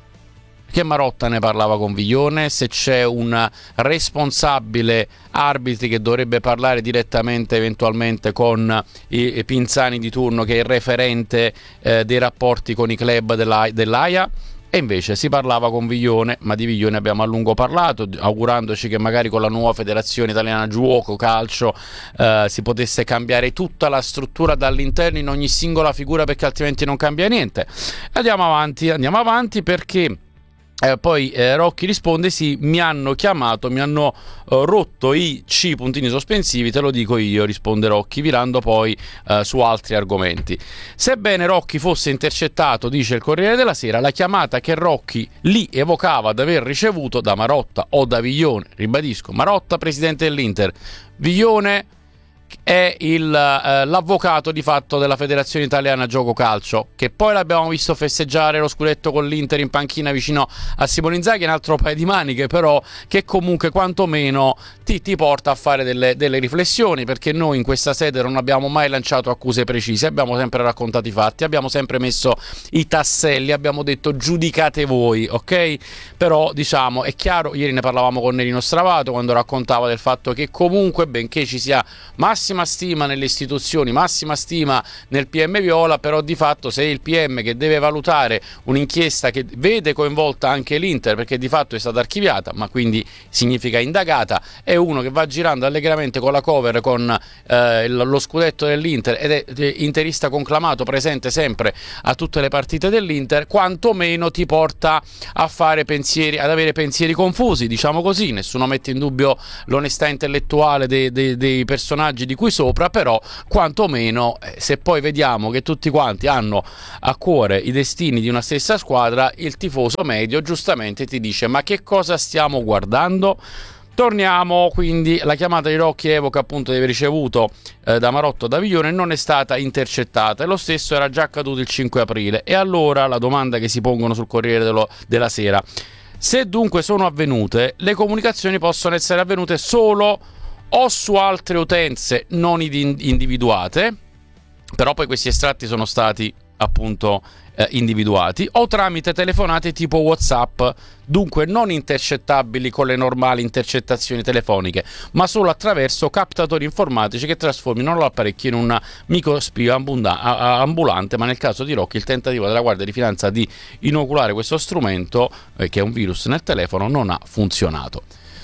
Che Marotta ne parlava con Viglione? Se c'è un responsabile arbitri che dovrebbe parlare direttamente eventualmente con i, i Pinzani di turno, che è il referente eh, dei rapporti con i club della, dell'A I A. E invece si parlava con Viglione, ma di Viglione abbiamo a lungo parlato, augurandoci che magari con la nuova Federazione Italiana Giuoco Calcio eh, si potesse cambiare tutta la struttura dall'interno in ogni singola figura, perché altrimenti non cambia niente. Andiamo avanti, andiamo avanti perché Eh, poi eh, Rocchi risponde sì, mi hanno chiamato, mi hanno eh, rotto i C puntini sospensivi, te lo dico io, risponde Rocchi, virando poi eh, su altri argomenti. Sebbene Rocchi fosse intercettato, dice il Corriere della Sera, la chiamata che Rocchi lì evocava di aver ricevuto da Marotta o da Viglione, ribadisco, Marotta presidente dell'Inter, Viglione è il, eh, l'avvocato di fatto della Federazione Italiana Gioco Calcio, che poi l'abbiamo visto festeggiare lo scudetto con l'Inter in panchina vicino a Simone Inzaghi, un altro paio di maniche, però che comunque quantomeno ti, ti porta a fare delle, delle riflessioni, perché noi in questa sede non abbiamo mai lanciato accuse precise, abbiamo sempre raccontato i fatti, abbiamo sempre messo i tasselli, abbiamo detto giudicate voi, ok? Però diciamo è chiaro, ieri ne parlavamo con Nerino Stravato quando raccontava del fatto che comunque benché ci sia massima stima nelle istituzioni, massima stima nel P M Viola, però di fatto se il P M che deve valutare un'inchiesta che vede coinvolta anche l'Inter, perché di fatto è stata archiviata, ma quindi significa indagata, è uno che va girando allegramente con la cover con eh, lo scudetto dell'Inter ed è interista conclamato, presente sempre a tutte le partite dell'Inter, quantomeno ti porta a fare pensieri, ad avere pensieri confusi, diciamo così. Nessuno mette in dubbio l'onestà intellettuale dei, dei, dei personaggi di cui sopra, però quantomeno eh, se poi vediamo che tutti quanti hanno a cuore i destini di una stessa squadra, il tifoso medio giustamente ti dice ma che cosa stiamo guardando? Torniamo quindi, la chiamata di Rocchi evoca appunto di aver ricevuto eh, da Marotto da Viglione, non è stata intercettata e lo stesso era già accaduto il cinque aprile. E allora la domanda che si pongono sul Corriere dello, della Sera: se dunque sono avvenute, le comunicazioni possono essere avvenute solo o su altre utenze non individuate, però poi questi estratti sono stati appunto eh, individuati, o tramite telefonate tipo WhatsApp, dunque non intercettabili con le normali intercettazioni telefoniche, ma solo attraverso captatori informatici che trasformino l'apparecchio in un microspio ambulante. Ma nel caso di Rocchi il tentativo della Guardia di Finanza di inoculare questo strumento, eh, che è un virus nel telefono, non ha funzionato.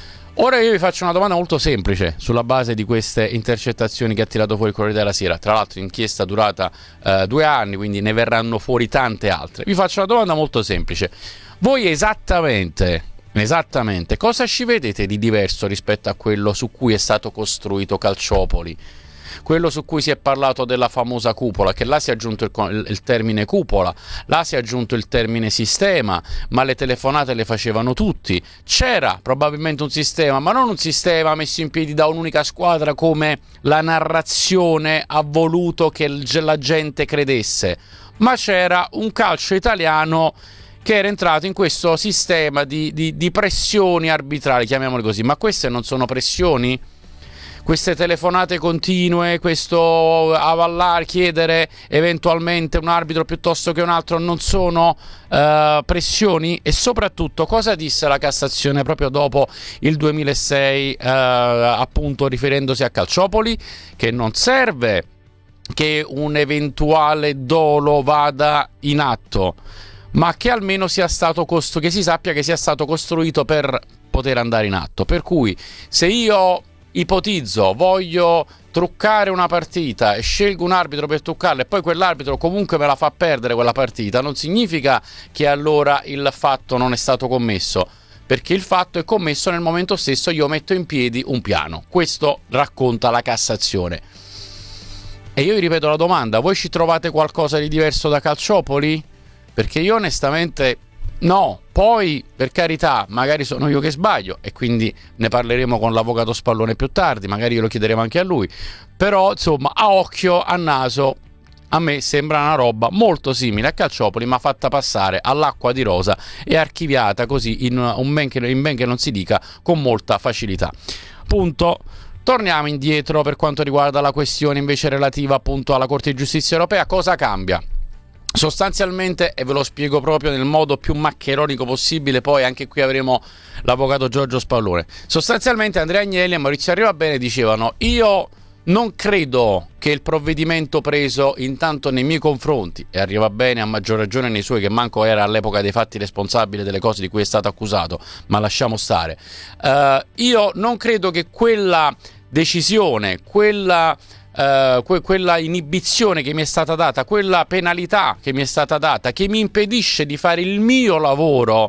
Ora io vi faccio una domanda molto semplice sulla base di queste intercettazioni che ha tirato fuori il Corriere della Sera, tra l'altro inchiesta durata eh, due anni, quindi ne verranno fuori tante altre. Vi faccio una domanda molto semplice: voi esattamente, esattamente cosa ci vedete di diverso rispetto a quello su cui è stato costruito Calciopoli? quello su cui si è parlato della famosa cupola, che là si è aggiunto il, il, il termine cupola, là si è aggiunto il termine sistema, ma le telefonate le facevano tutti, c'era probabilmente un sistema, ma non un sistema messo in piedi da un'unica squadra come la narrazione ha voluto che la gente credesse, ma c'era un calcio italiano che era entrato in questo sistema di, di, di pressioni arbitrali, chiamiamole così. Ma queste non sono pressioni? Queste telefonate continue, questo avallare, chiedere eventualmente un arbitro piuttosto che un altro, non sono uh, pressioni? E soprattutto cosa disse la Cassazione proprio dopo il duemilasei, uh, appunto riferendosi a Calciopoli? Che non serve che un eventuale dolo vada in atto, ma che almeno sia stato costru- che si sappia che sia stato costruito per poter andare in atto. Per cui se io ipotizzo, voglio truccare una partita e scelgo un arbitro per truccarla e poi quell'arbitro comunque me la fa perdere quella partita, non significa che allora il fatto non è stato commesso, perché il fatto è commesso nel momento stesso. Io metto in piedi un piano. Questo racconta la Cassazione. E io vi ripeto la domanda: voi ci trovate qualcosa di diverso da Calciopoli? Perché io onestamente no. Poi, per carità, magari sono io che sbaglio e quindi ne parleremo con l'avvocato Spallone più tardi, magari glielo chiederemo anche a lui, però insomma a occhio, a naso, a me sembra una roba molto simile a Calciopoli, ma fatta passare all'acqua di rosa e archiviata così in un ben che, in ben che non si dica, con molta facilità. Punto. Torniamo indietro per quanto riguarda la questione invece relativa appunto alla Corte di Giustizia Europea. Cosa cambia? Sostanzialmente, e ve lo spiego proprio nel modo più maccheronico possibile, poi anche qui avremo l'avvocato Giorgio Spallone. Sostanzialmente Andrea Agnelli e Maurizio Arrivabene dicevano: io non credo che il provvedimento preso intanto nei miei confronti, e Arrivabene a maggior ragione nei suoi, che manco era all'epoca dei fatti responsabile delle cose di cui è stato accusato, ma lasciamo stare, uh, io non credo che quella decisione, quella Uh, que- quella inibizione che mi è stata data, quella penalità che mi è stata data, che mi impedisce di fare il mio lavoro,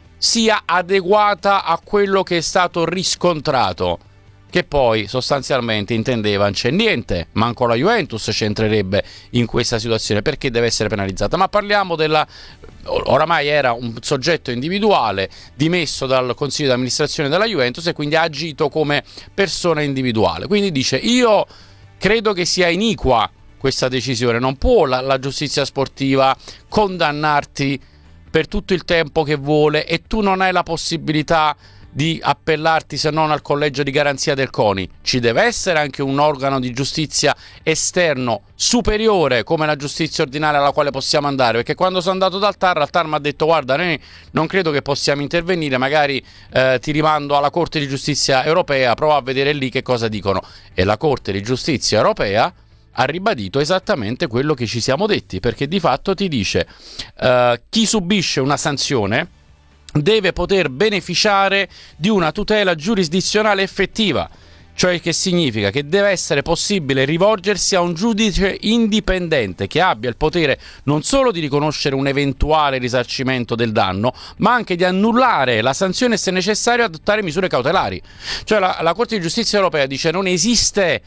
sia adeguata a quello che è stato riscontrato. Che poi sostanzialmente intendeva non c'è niente, manco la Juventus ci entrerebbe in questa situazione, perché deve essere penalizzata. Ma parliamo della... oramai era un soggetto individuale dimesso dal consiglio di amministrazione della Juventus e quindi ha agito come persona individuale. Quindi dice: io credo che sia iniqua questa decisione, non può la, la giustizia sportiva condannarti per tutto il tempo che vuole e tu non hai la possibilità di appellarti se non al collegio di garanzia del CONI. Ci deve essere anche un organo di giustizia esterno superiore come la giustizia ordinaria alla quale possiamo andare, perché quando sono andato dal T A R, al T A R mi ha detto: guarda, noi non credo che possiamo intervenire, magari eh, ti rimando alla Corte di Giustizia Europea, prova a vedere lì che cosa dicono. E la Corte di Giustizia Europea ha ribadito esattamente quello che ci siamo detti, perché di fatto ti dice eh, chi subisce una sanzione deve poter beneficiare di una tutela giurisdizionale effettiva, cioè che significa che deve essere possibile rivolgersi a un giudice indipendente che abbia il potere non solo di riconoscere un eventuale risarcimento del danno, ma anche di annullare la sanzione e, se necessario, adottare misure cautelari. Cioè la, la Corte di Giustizia Europea dice: non esiste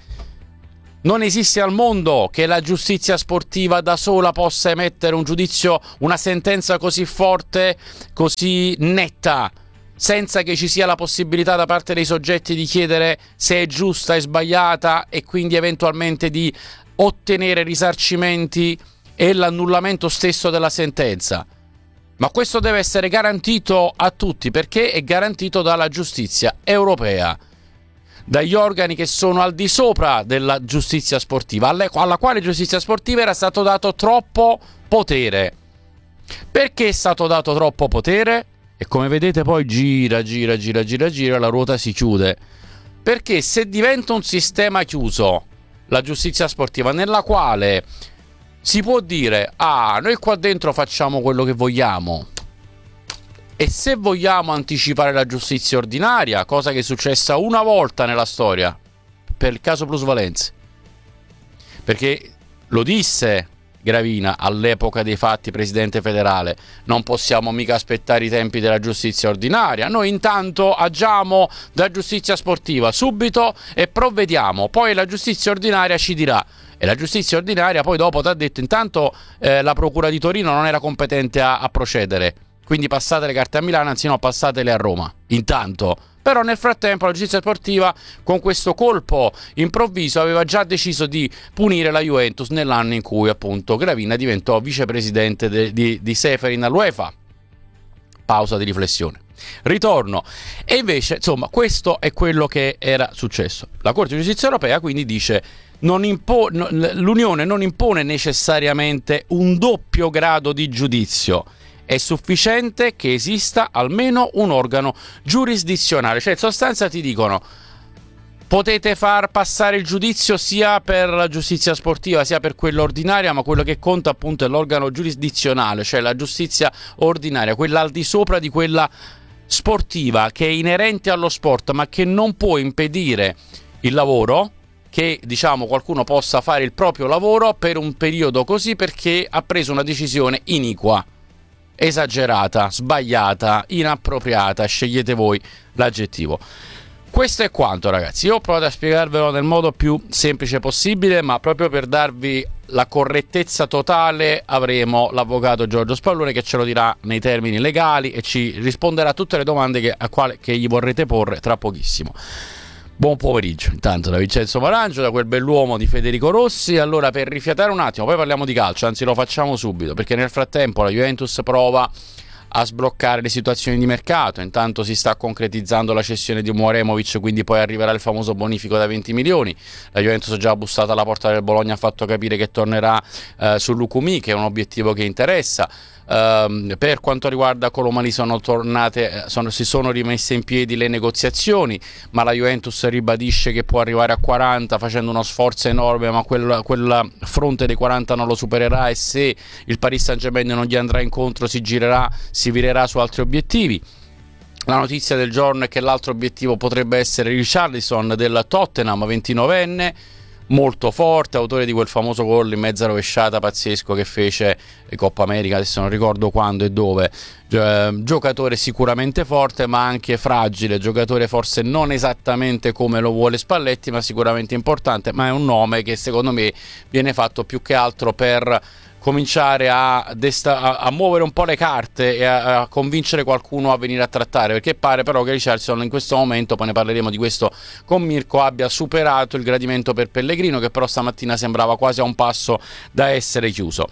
Non esiste al mondo che la giustizia sportiva da sola possa emettere un giudizio, una sentenza così forte, così netta, senza che ci sia la possibilità da parte dei soggetti di chiedere se è giusta e sbagliata e quindi eventualmente di ottenere risarcimenti e l'annullamento stesso della sentenza. Ma questo deve essere garantito a tutti, perché è garantito dalla giustizia europea, dagli organi che sono al di sopra della giustizia sportiva, alla quale giustizia sportiva era stato dato troppo potere. Perché è stato dato troppo potere? E come vedete poi gira, gira, gira, gira, gira, la ruota si chiude. Perché se diventa un sistema chiuso, la giustizia sportiva, nella quale si può dire: ah, noi qua dentro facciamo quello che vogliamo, e se vogliamo anticipare la giustizia ordinaria, cosa che è successa una volta nella storia per il caso plusvalenze, perché lo disse Gravina, all'epoca dei fatti presidente federale, non possiamo mica aspettare i tempi della giustizia ordinaria, noi intanto agiamo da giustizia sportiva subito e provvediamo, poi la giustizia ordinaria ci dirà. E la giustizia ordinaria poi dopo ti ha detto intanto eh, la procura di Torino non era competente a, a procedere, quindi passate le carte a Milano, anzi no, passatele a Roma intanto. Però nel frattempo la giustizia sportiva con questo colpo improvviso aveva già deciso di punire la Juventus nell'anno in cui appunto Gravina diventò vicepresidente de, di, di Seferin all'UEFA. Pausa di riflessione. Ritorno. E invece, insomma, questo è quello che era successo. La Corte di Giustizia Europea quindi dice non impo- l'Unione non impone necessariamente un doppio grado di giudizio. È sufficiente che esista almeno un organo giurisdizionale, cioè in sostanza ti dicono potete far passare il giudizio sia per la giustizia sportiva sia per quella ordinaria, ma quello che conta appunto è l'organo giurisdizionale, cioè la giustizia ordinaria, quella al di sopra di quella sportiva, che è inerente allo sport ma che non può impedire il lavoro, che diciamo qualcuno possa fare il proprio lavoro per un periodo così perché ha preso una decisione iniqua, esagerata, sbagliata, inappropriata, scegliete voi l'aggettivo. Questo è quanto, ragazzi. Io ho provato a spiegarvelo nel modo più semplice possibile, ma proprio per darvi la correttezza totale avremo l'avvocato Giorgio Spallone che ce lo dirà nei termini legali e ci risponderà a tutte le domande che, a quale, che gli vorrete porre tra pochissimo. Buon pomeriggio intanto da Vincenzo Marangio, da quel bell'uomo di Federico Rossi. Allora, per rifiatare un attimo, poi parliamo di calcio, anzi lo facciamo subito, perché nel frattempo la Juventus prova a sbloccare le situazioni di mercato. Intanto si sta concretizzando la cessione di Mouremovic, quindi poi arriverà il famoso bonifico da venti milioni. La Juventus ha già bussato alla porta del Bologna, ha fatto capire che tornerà eh, su Lukumi, che è un obiettivo che interessa. Uh, per quanto riguarda Colomani sono tornate, sono, si sono rimesse in piedi le negoziazioni, ma la Juventus ribadisce che può arrivare a quaranta facendo uno sforzo enorme, ma quel, quel fronte dei quaranta non lo supererà, e se il Paris Saint-Germain non gli andrà incontro si girerà, si virerà su altri obiettivi. La notizia del giorno è che l'altro obiettivo potrebbe essere Richarlison del Tottenham, ventinovenne, molto forte, autore di quel famoso gol in mezza rovesciata pazzesco che fece in Coppa America, adesso non ricordo quando e dove. Giocatore sicuramente forte ma anche fragile, giocatore forse non esattamente come lo vuole Spalletti, ma sicuramente importante, ma è un nome che secondo me viene fatto più che altro per cominciare a, desta- a, a muovere un po' le carte e a, a convincere qualcuno a venire a trattare, perché pare però che Richarlison in questo momento, poi ne parleremo di questo con Mirko, abbia superato il gradimento per Pellegrino, che però stamattina sembrava quasi a un passo da essere chiuso.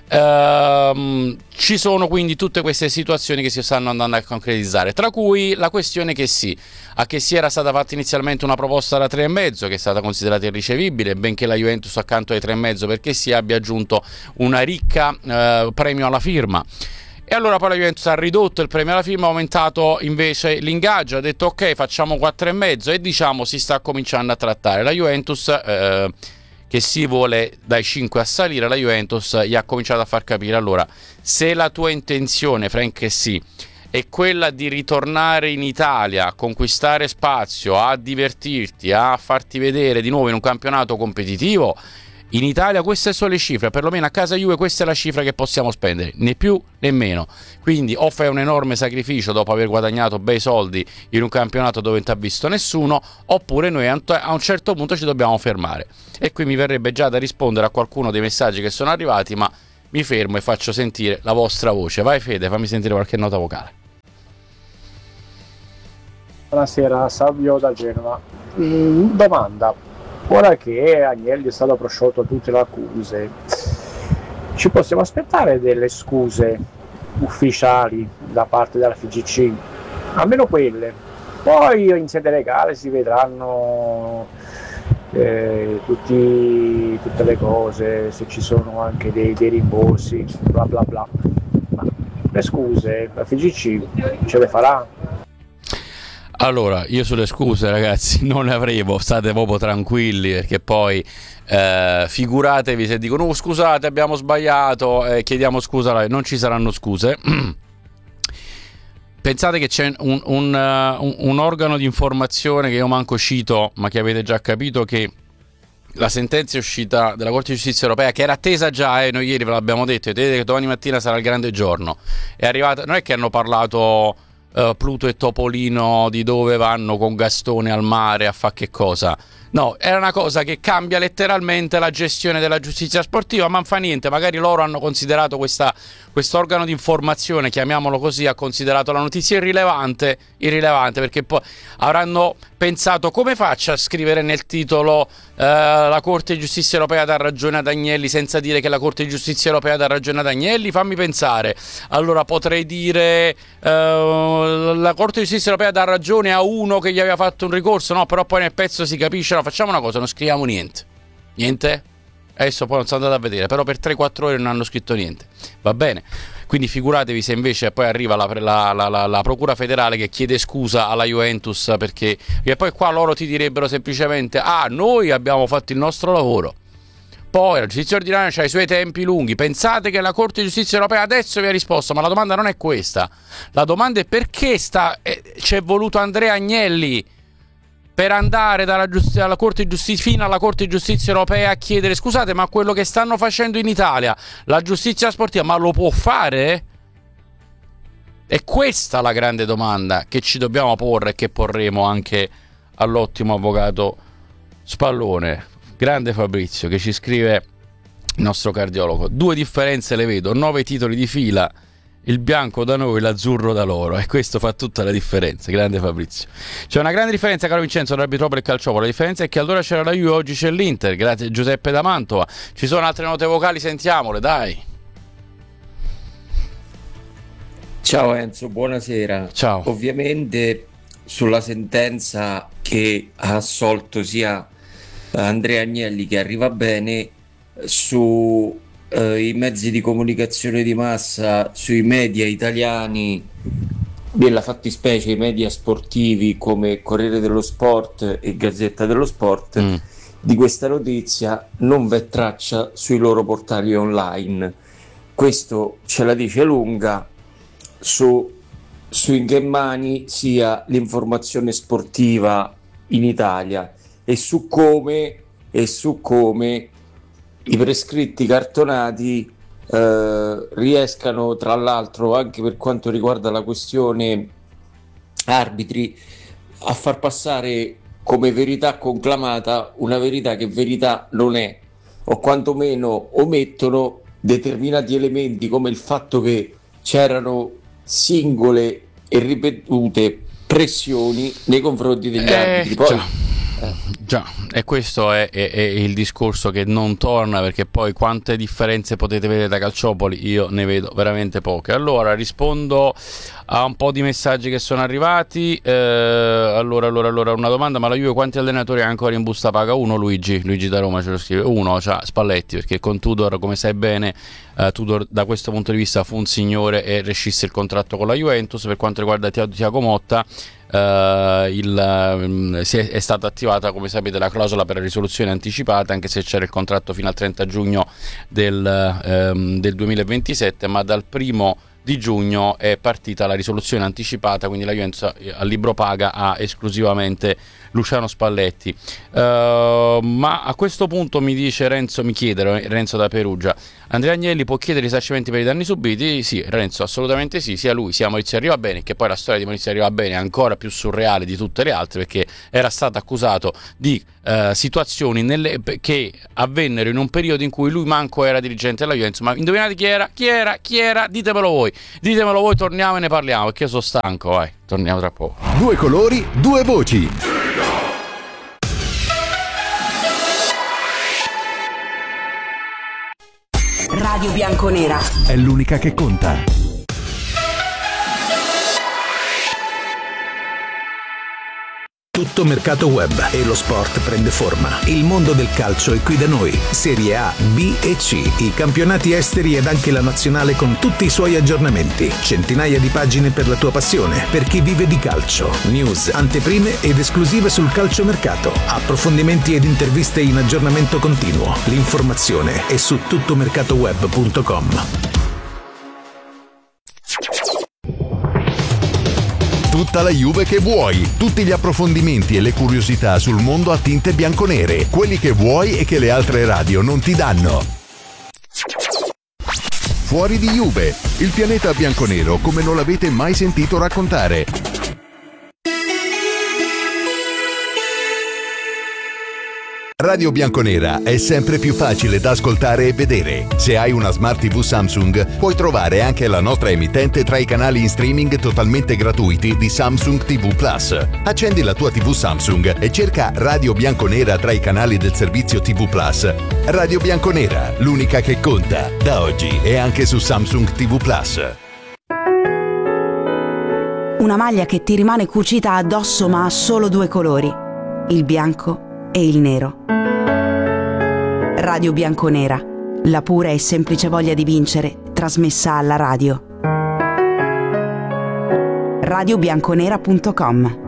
Ehm, ci sono quindi tutte queste situazioni che si stanno andando a concretizzare, tra cui la questione che sì, a che si era stata fatta inizialmente una proposta da tre e mezzo che è stata considerata irricevibile, benché la Juventus accanto ai tre e mezzo perché si abbia aggiunto una ricca eh, premio alla firma. E allora poi la Juventus ha ridotto il premio alla firma, ha aumentato invece l'ingaggio, ha detto ok, facciamo quattro e mezzo, e diciamo si sta cominciando a trattare. La Juventus eh, che si vuole dai cinque a salire, la Juventus gli ha cominciato a far capire: allora, se la tua intenzione, Frank, è sì, è quella di ritornare in Italia, a conquistare spazio, a divertirti, a farti vedere di nuovo in un campionato competitivo, in Italia queste sono le cifre, perlomeno a casa Juve questa è la cifra che possiamo spendere, né più né meno. Quindi o fai un enorme sacrificio dopo aver guadagnato bei soldi in un campionato dove non ti ha visto nessuno, oppure noi a un certo punto ci dobbiamo fermare. E qui mi verrebbe già da rispondere a qualcuno dei messaggi che sono arrivati, ma mi fermo e faccio sentire la vostra voce. Vai Fede, fammi sentire qualche nota vocale. Buonasera, Salvio da Genova. Mm, domanda: ora che Agnelli è stato prosciolto da tutte le accuse, ci possiamo aspettare delle scuse ufficiali da parte della F I G C? Almeno quelle. Poi in sede legale si vedranno eh, tutti, tutte le cose, se ci sono anche dei, dei rimborsi, bla bla bla. Ma le scuse la F I G C ce le farà? Allora, io sulle scuse, ragazzi, non ne avremo, state proprio tranquilli, perché poi eh, figuratevi se dicono oh, scusate, abbiamo sbagliato, eh, chiediamo scusa, non ci saranno scuse. Pensate che c'è un, un, uh, un, un organo di informazione che io manco cito, ma che avete già capito, che la sentenza è uscita della Corte di Giustizia Europea, che era attesa già, eh, noi ieri ve l'abbiamo detto, vedete che domani mattina sarà il grande giorno, è arrivata, non è che hanno parlato uh, Pluto e Topolino di dove vanno con Gastone al mare a fare che cosa, no, era una cosa che cambia letteralmente la gestione della giustizia sportiva, ma non fa niente, magari loro hanno considerato questa, quest'organo di informazione, chiamiamolo così, ha considerato la notizia irrilevante, irrilevante perché poi avranno pensato come faccio a scrivere nel titolo eh, la Corte di Giustizia Europea dà ragione ad Agnelli senza dire che la Corte di Giustizia Europea dà ragione ad Agnelli, fammi pensare, allora potrei dire eh, la Corte di Giustizia Europea dà ragione a uno che gli aveva fatto un ricorso, no, però poi nel pezzo si capisce, no, facciamo una cosa, non scriviamo niente, niente, adesso poi non sono andato a vedere, però per tre quattro ore non hanno scritto niente, va bene. Quindi figuratevi se invece poi arriva la, la, la, la, la Procura Federale che chiede scusa alla Juventus perché e poi qua loro ti direbbero semplicemente ah, noi abbiamo fatto il nostro lavoro. Poi la giustizia ordinaria ha i suoi tempi lunghi. Pensate che la Corte di Giustizia Europea adesso vi ha risposto, ma la domanda non è questa. La domanda è perché sta, eh, c'è voluto Andrea Agnelli per andare dalla, giustizia, alla Corte di Giustizia fino alla Corte di Giustizia Europea a chiedere scusate, ma quello che stanno facendo in Italia, la giustizia sportiva, ma lo può fare? È questa la grande domanda che ci dobbiamo porre e che porremo anche all'ottimo avvocato Spallone. Grande Fabrizio che ci scrive, il nostro cardiologo, due differenze le vedo, nove titoli di fila, il bianco da noi, l'azzurro da loro, e questo fa tutta la differenza. Grande Fabrizio. C'è una grande differenza, caro Vincenzo, tra Arbitropoli e Calciopoli. La differenza è che allora c'era la Juve, oggi c'è l'Inter. Grazie Giuseppe da Mantova. Ci sono altre note vocali, sentiamole, dai. Ciao Enzo, buonasera. Ciao. Ovviamente sulla sentenza che ha assolto sia Andrea Agnelli, che arriva bene, su Uh, i mezzi di comunicazione di massa, sui media italiani, nella fattispecie i media sportivi come Corriere dello Sport e Gazzetta dello Sport, mm. di questa notizia non v'è traccia sui loro portali online. Questo ce la dice lunga su, su in che mani sia l'informazione sportiva in Italia e su come e su come i prescritti cartonati eh, riescano, tra l'altro, anche per quanto riguarda la questione arbitri, a far passare come verità conclamata una verità che verità non è, o quantomeno omettono determinati elementi come il fatto che c'erano singole e ripetute pressioni nei confronti degli eh, arbitri. Poi, già. Già, e questo è, è, è il discorso che non torna, perché poi quante differenze potete vedere da Calciopoli? Io ne vedo veramente poche. Allora rispondo a un po' di messaggi che sono arrivati. eh, allora, allora, allora una domanda: ma la Juve quanti allenatori ha ancora in busta paga? Uno, Luigi, Luigi da Roma ce lo scrive. Uno, cioè Spalletti, perché con Tudor, come sai bene, eh, Tudor da questo punto di vista fu un signore e rescisse il contratto con la Juventus. Per quanto riguarda Thiago Motta, Uh, il, um, si è, è stata attivata, come sapete, la clausola per la risoluzione anticipata, anche se c'era il contratto fino al trenta giugno del, um, del duemilaventisette, ma dal primo di giugno è partita la risoluzione anticipata, quindi la Juventus al libro paga ha esclusivamente Luciano Spalletti. Uh, ma a questo punto mi dice Renzo, mi chiede Renzo da Perugia, Andrea Agnelli può chiedere risarcimenti per i danni subiti? Sì, Renzo, assolutamente sì, sia lui sia Maurizio Arrivabene, che poi la storia di Maurizio Arrivabene è ancora più surreale di tutte le altre, perché era stato accusato di uh, situazioni nelle, che avvennero in un periodo in cui lui manco era dirigente della Juventus. Ma indovinate chi era? Chi era? Chi era? Ditemelo voi, ditemelo voi, torniamo e ne parliamo, perché io sono stanco, vai, torniamo tra poco. Due colori, due voci. Radio Bianconera è l'unica che conta. Tutto mercato web e lo sport prende forma. Il mondo del calcio è qui da noi. Serie A, B e C, i campionati esteri ed anche la nazionale con tutti i suoi aggiornamenti. Centinaia di pagine per la tua passione, per chi vive di calcio. News, anteprime ed esclusive sul calciomercato. Approfondimenti ed interviste in aggiornamento continuo. L'informazione è su tuttomercatoweb punto com. Tutta la Juve che vuoi, tutti gli approfondimenti e le curiosità sul mondo a tinte bianconere, quelli che vuoi e che le altre radio non ti danno. Fuori di Juve, il pianeta bianconero come non l'avete mai sentito raccontare. Radio Bianconera è sempre più facile da ascoltare e vedere. Se hai una Smart tivù Samsung, puoi trovare anche la nostra emittente tra i canali in streaming totalmente gratuiti di Samsung tivù Plus. Accendi la tua tivù Samsung e cerca Radio Bianconera tra i canali del servizio tivù Plus. Radio Bianconera, l'unica che conta, da oggi e anche su Samsung tivù Plus. Una maglia che ti rimane cucita addosso ma ha solo due colori, il bianco e il nero. Radio Bianconera, la pura e semplice voglia di vincere, trasmessa alla radio. radio bianconera punto com.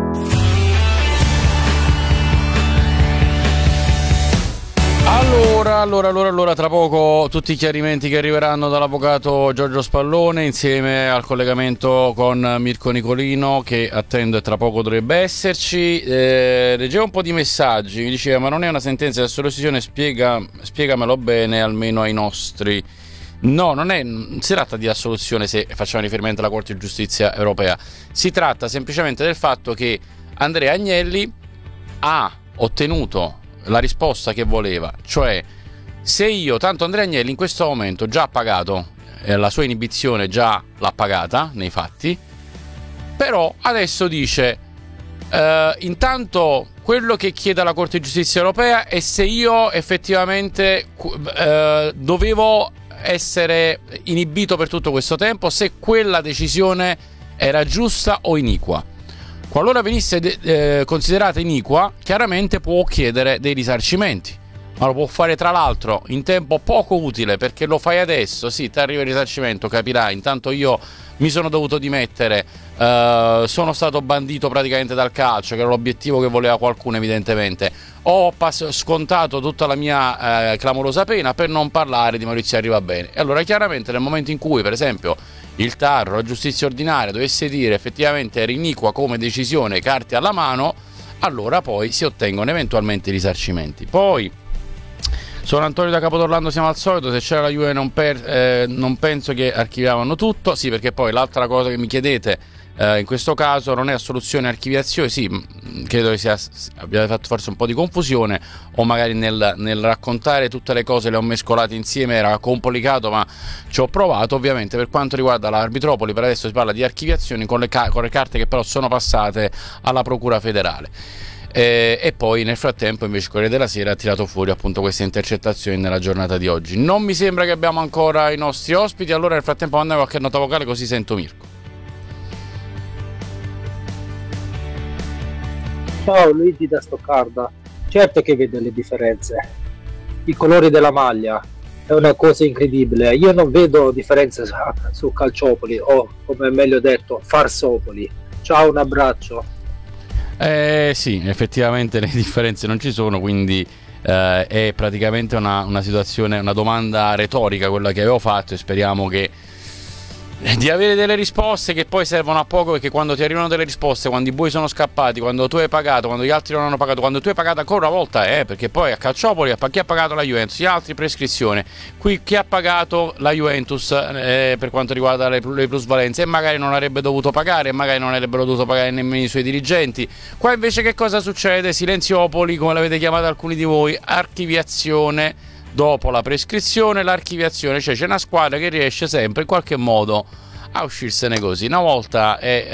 Allora, allora, allora, allora, tra poco tutti i chiarimenti che arriveranno dall'avvocato Giorgio Spallone insieme al collegamento con Mirko Nicolino che attendo e tra poco dovrebbe esserci. Eh, leggevo un po' di messaggi, mi diceva ma non è una sentenza di assoluzione, spiega, spiegamelo bene almeno ai nostri. No, non, è, non si tratta di assoluzione se facciamo riferimento alla Corte di Giustizia Europea, si tratta semplicemente del fatto che Andrea Agnelli ha ottenuto la risposta che voleva, cioè se io, tanto Andrea Agnelli in questo momento già ha pagato, eh, la sua inibizione già l'ha pagata nei fatti, però adesso dice eh, intanto quello che chiede la Corte di Giustizia Europea è se io effettivamente eh, dovevo essere inibito per tutto questo tempo, se quella decisione era giusta o iniqua. Qualora venisse eh, considerata iniqua, chiaramente può chiedere dei risarcimenti, ma lo può fare tra l'altro in tempo poco utile, perché lo fai adesso, sì, ti arriva il risarcimento, capirai, intanto io mi sono dovuto dimettere, eh, sono stato bandito praticamente dal calcio, che era l'obiettivo che voleva qualcuno evidentemente, ho pass- scontato tutta la mia eh, clamorosa pena, per non parlare di Maurizio Arrivabene. E allora chiaramente nel momento in cui per esempio il T A R, la giustizia ordinaria, dovesse dire effettivamente era iniqua come decisione, carte alla mano, allora poi si ottengono eventualmente risarcimenti. Poi sono Antonio da Capodorlando, siamo al solito, se c'era la Juve non, per, eh, non penso che archiviavano tutto, sì, perché poi l'altra cosa che mi chiedete eh, in questo caso non è assoluzione e archiviazione, sì, credo che sia, abbiate fatto forse un po' di confusione o magari nel, nel raccontare tutte le cose le ho mescolate insieme, era complicato, ma ci ho provato. Ovviamente per quanto riguarda l'arbitropoli per adesso si parla di archiviazioni con le, ca- con le carte che però sono passate alla Procura federale. Eh, e poi nel frattempo invece Corriere della Sera ha tirato fuori appunto queste intercettazioni nella giornata di oggi. Non mi sembra che abbiamo ancora i nostri ospiti, allora nel frattempo mandiamo qualche nota vocale così sento Mirko. Ciao Luigi da Stoccarda, certo che vede le differenze, i colori della maglia è una cosa incredibile, io non vedo differenze su Calciopoli o come è meglio detto Farsopoli. Ciao, un abbraccio. Eh sì, effettivamente le differenze non ci sono, quindi eh, è praticamente una, una situazione, una domanda retorica quella che avevo fatto e speriamo che di avere delle risposte che poi servono a poco, perché quando ti arrivano delle risposte, quando i buoi sono scappati, quando tu hai pagato, quando gli altri non hanno pagato, quando tu hai pagato ancora una volta, eh, perché poi a Calciopoli chi ha pagato la Juventus, gli altri prescrizione, qui chi ha pagato la Juventus eh, per quanto riguarda le, le plusvalenze e magari non avrebbe dovuto pagare, magari non avrebbero dovuto pagare nemmeno i suoi dirigenti. Qua invece che cosa succede? Silenziopoli, come l'avete chiamata alcuni di voi, archiviazione. Dopo la prescrizione, l'archiviazione, cioè c'è una squadra che riesce sempre in qualche modo a uscirsene così. Una volta è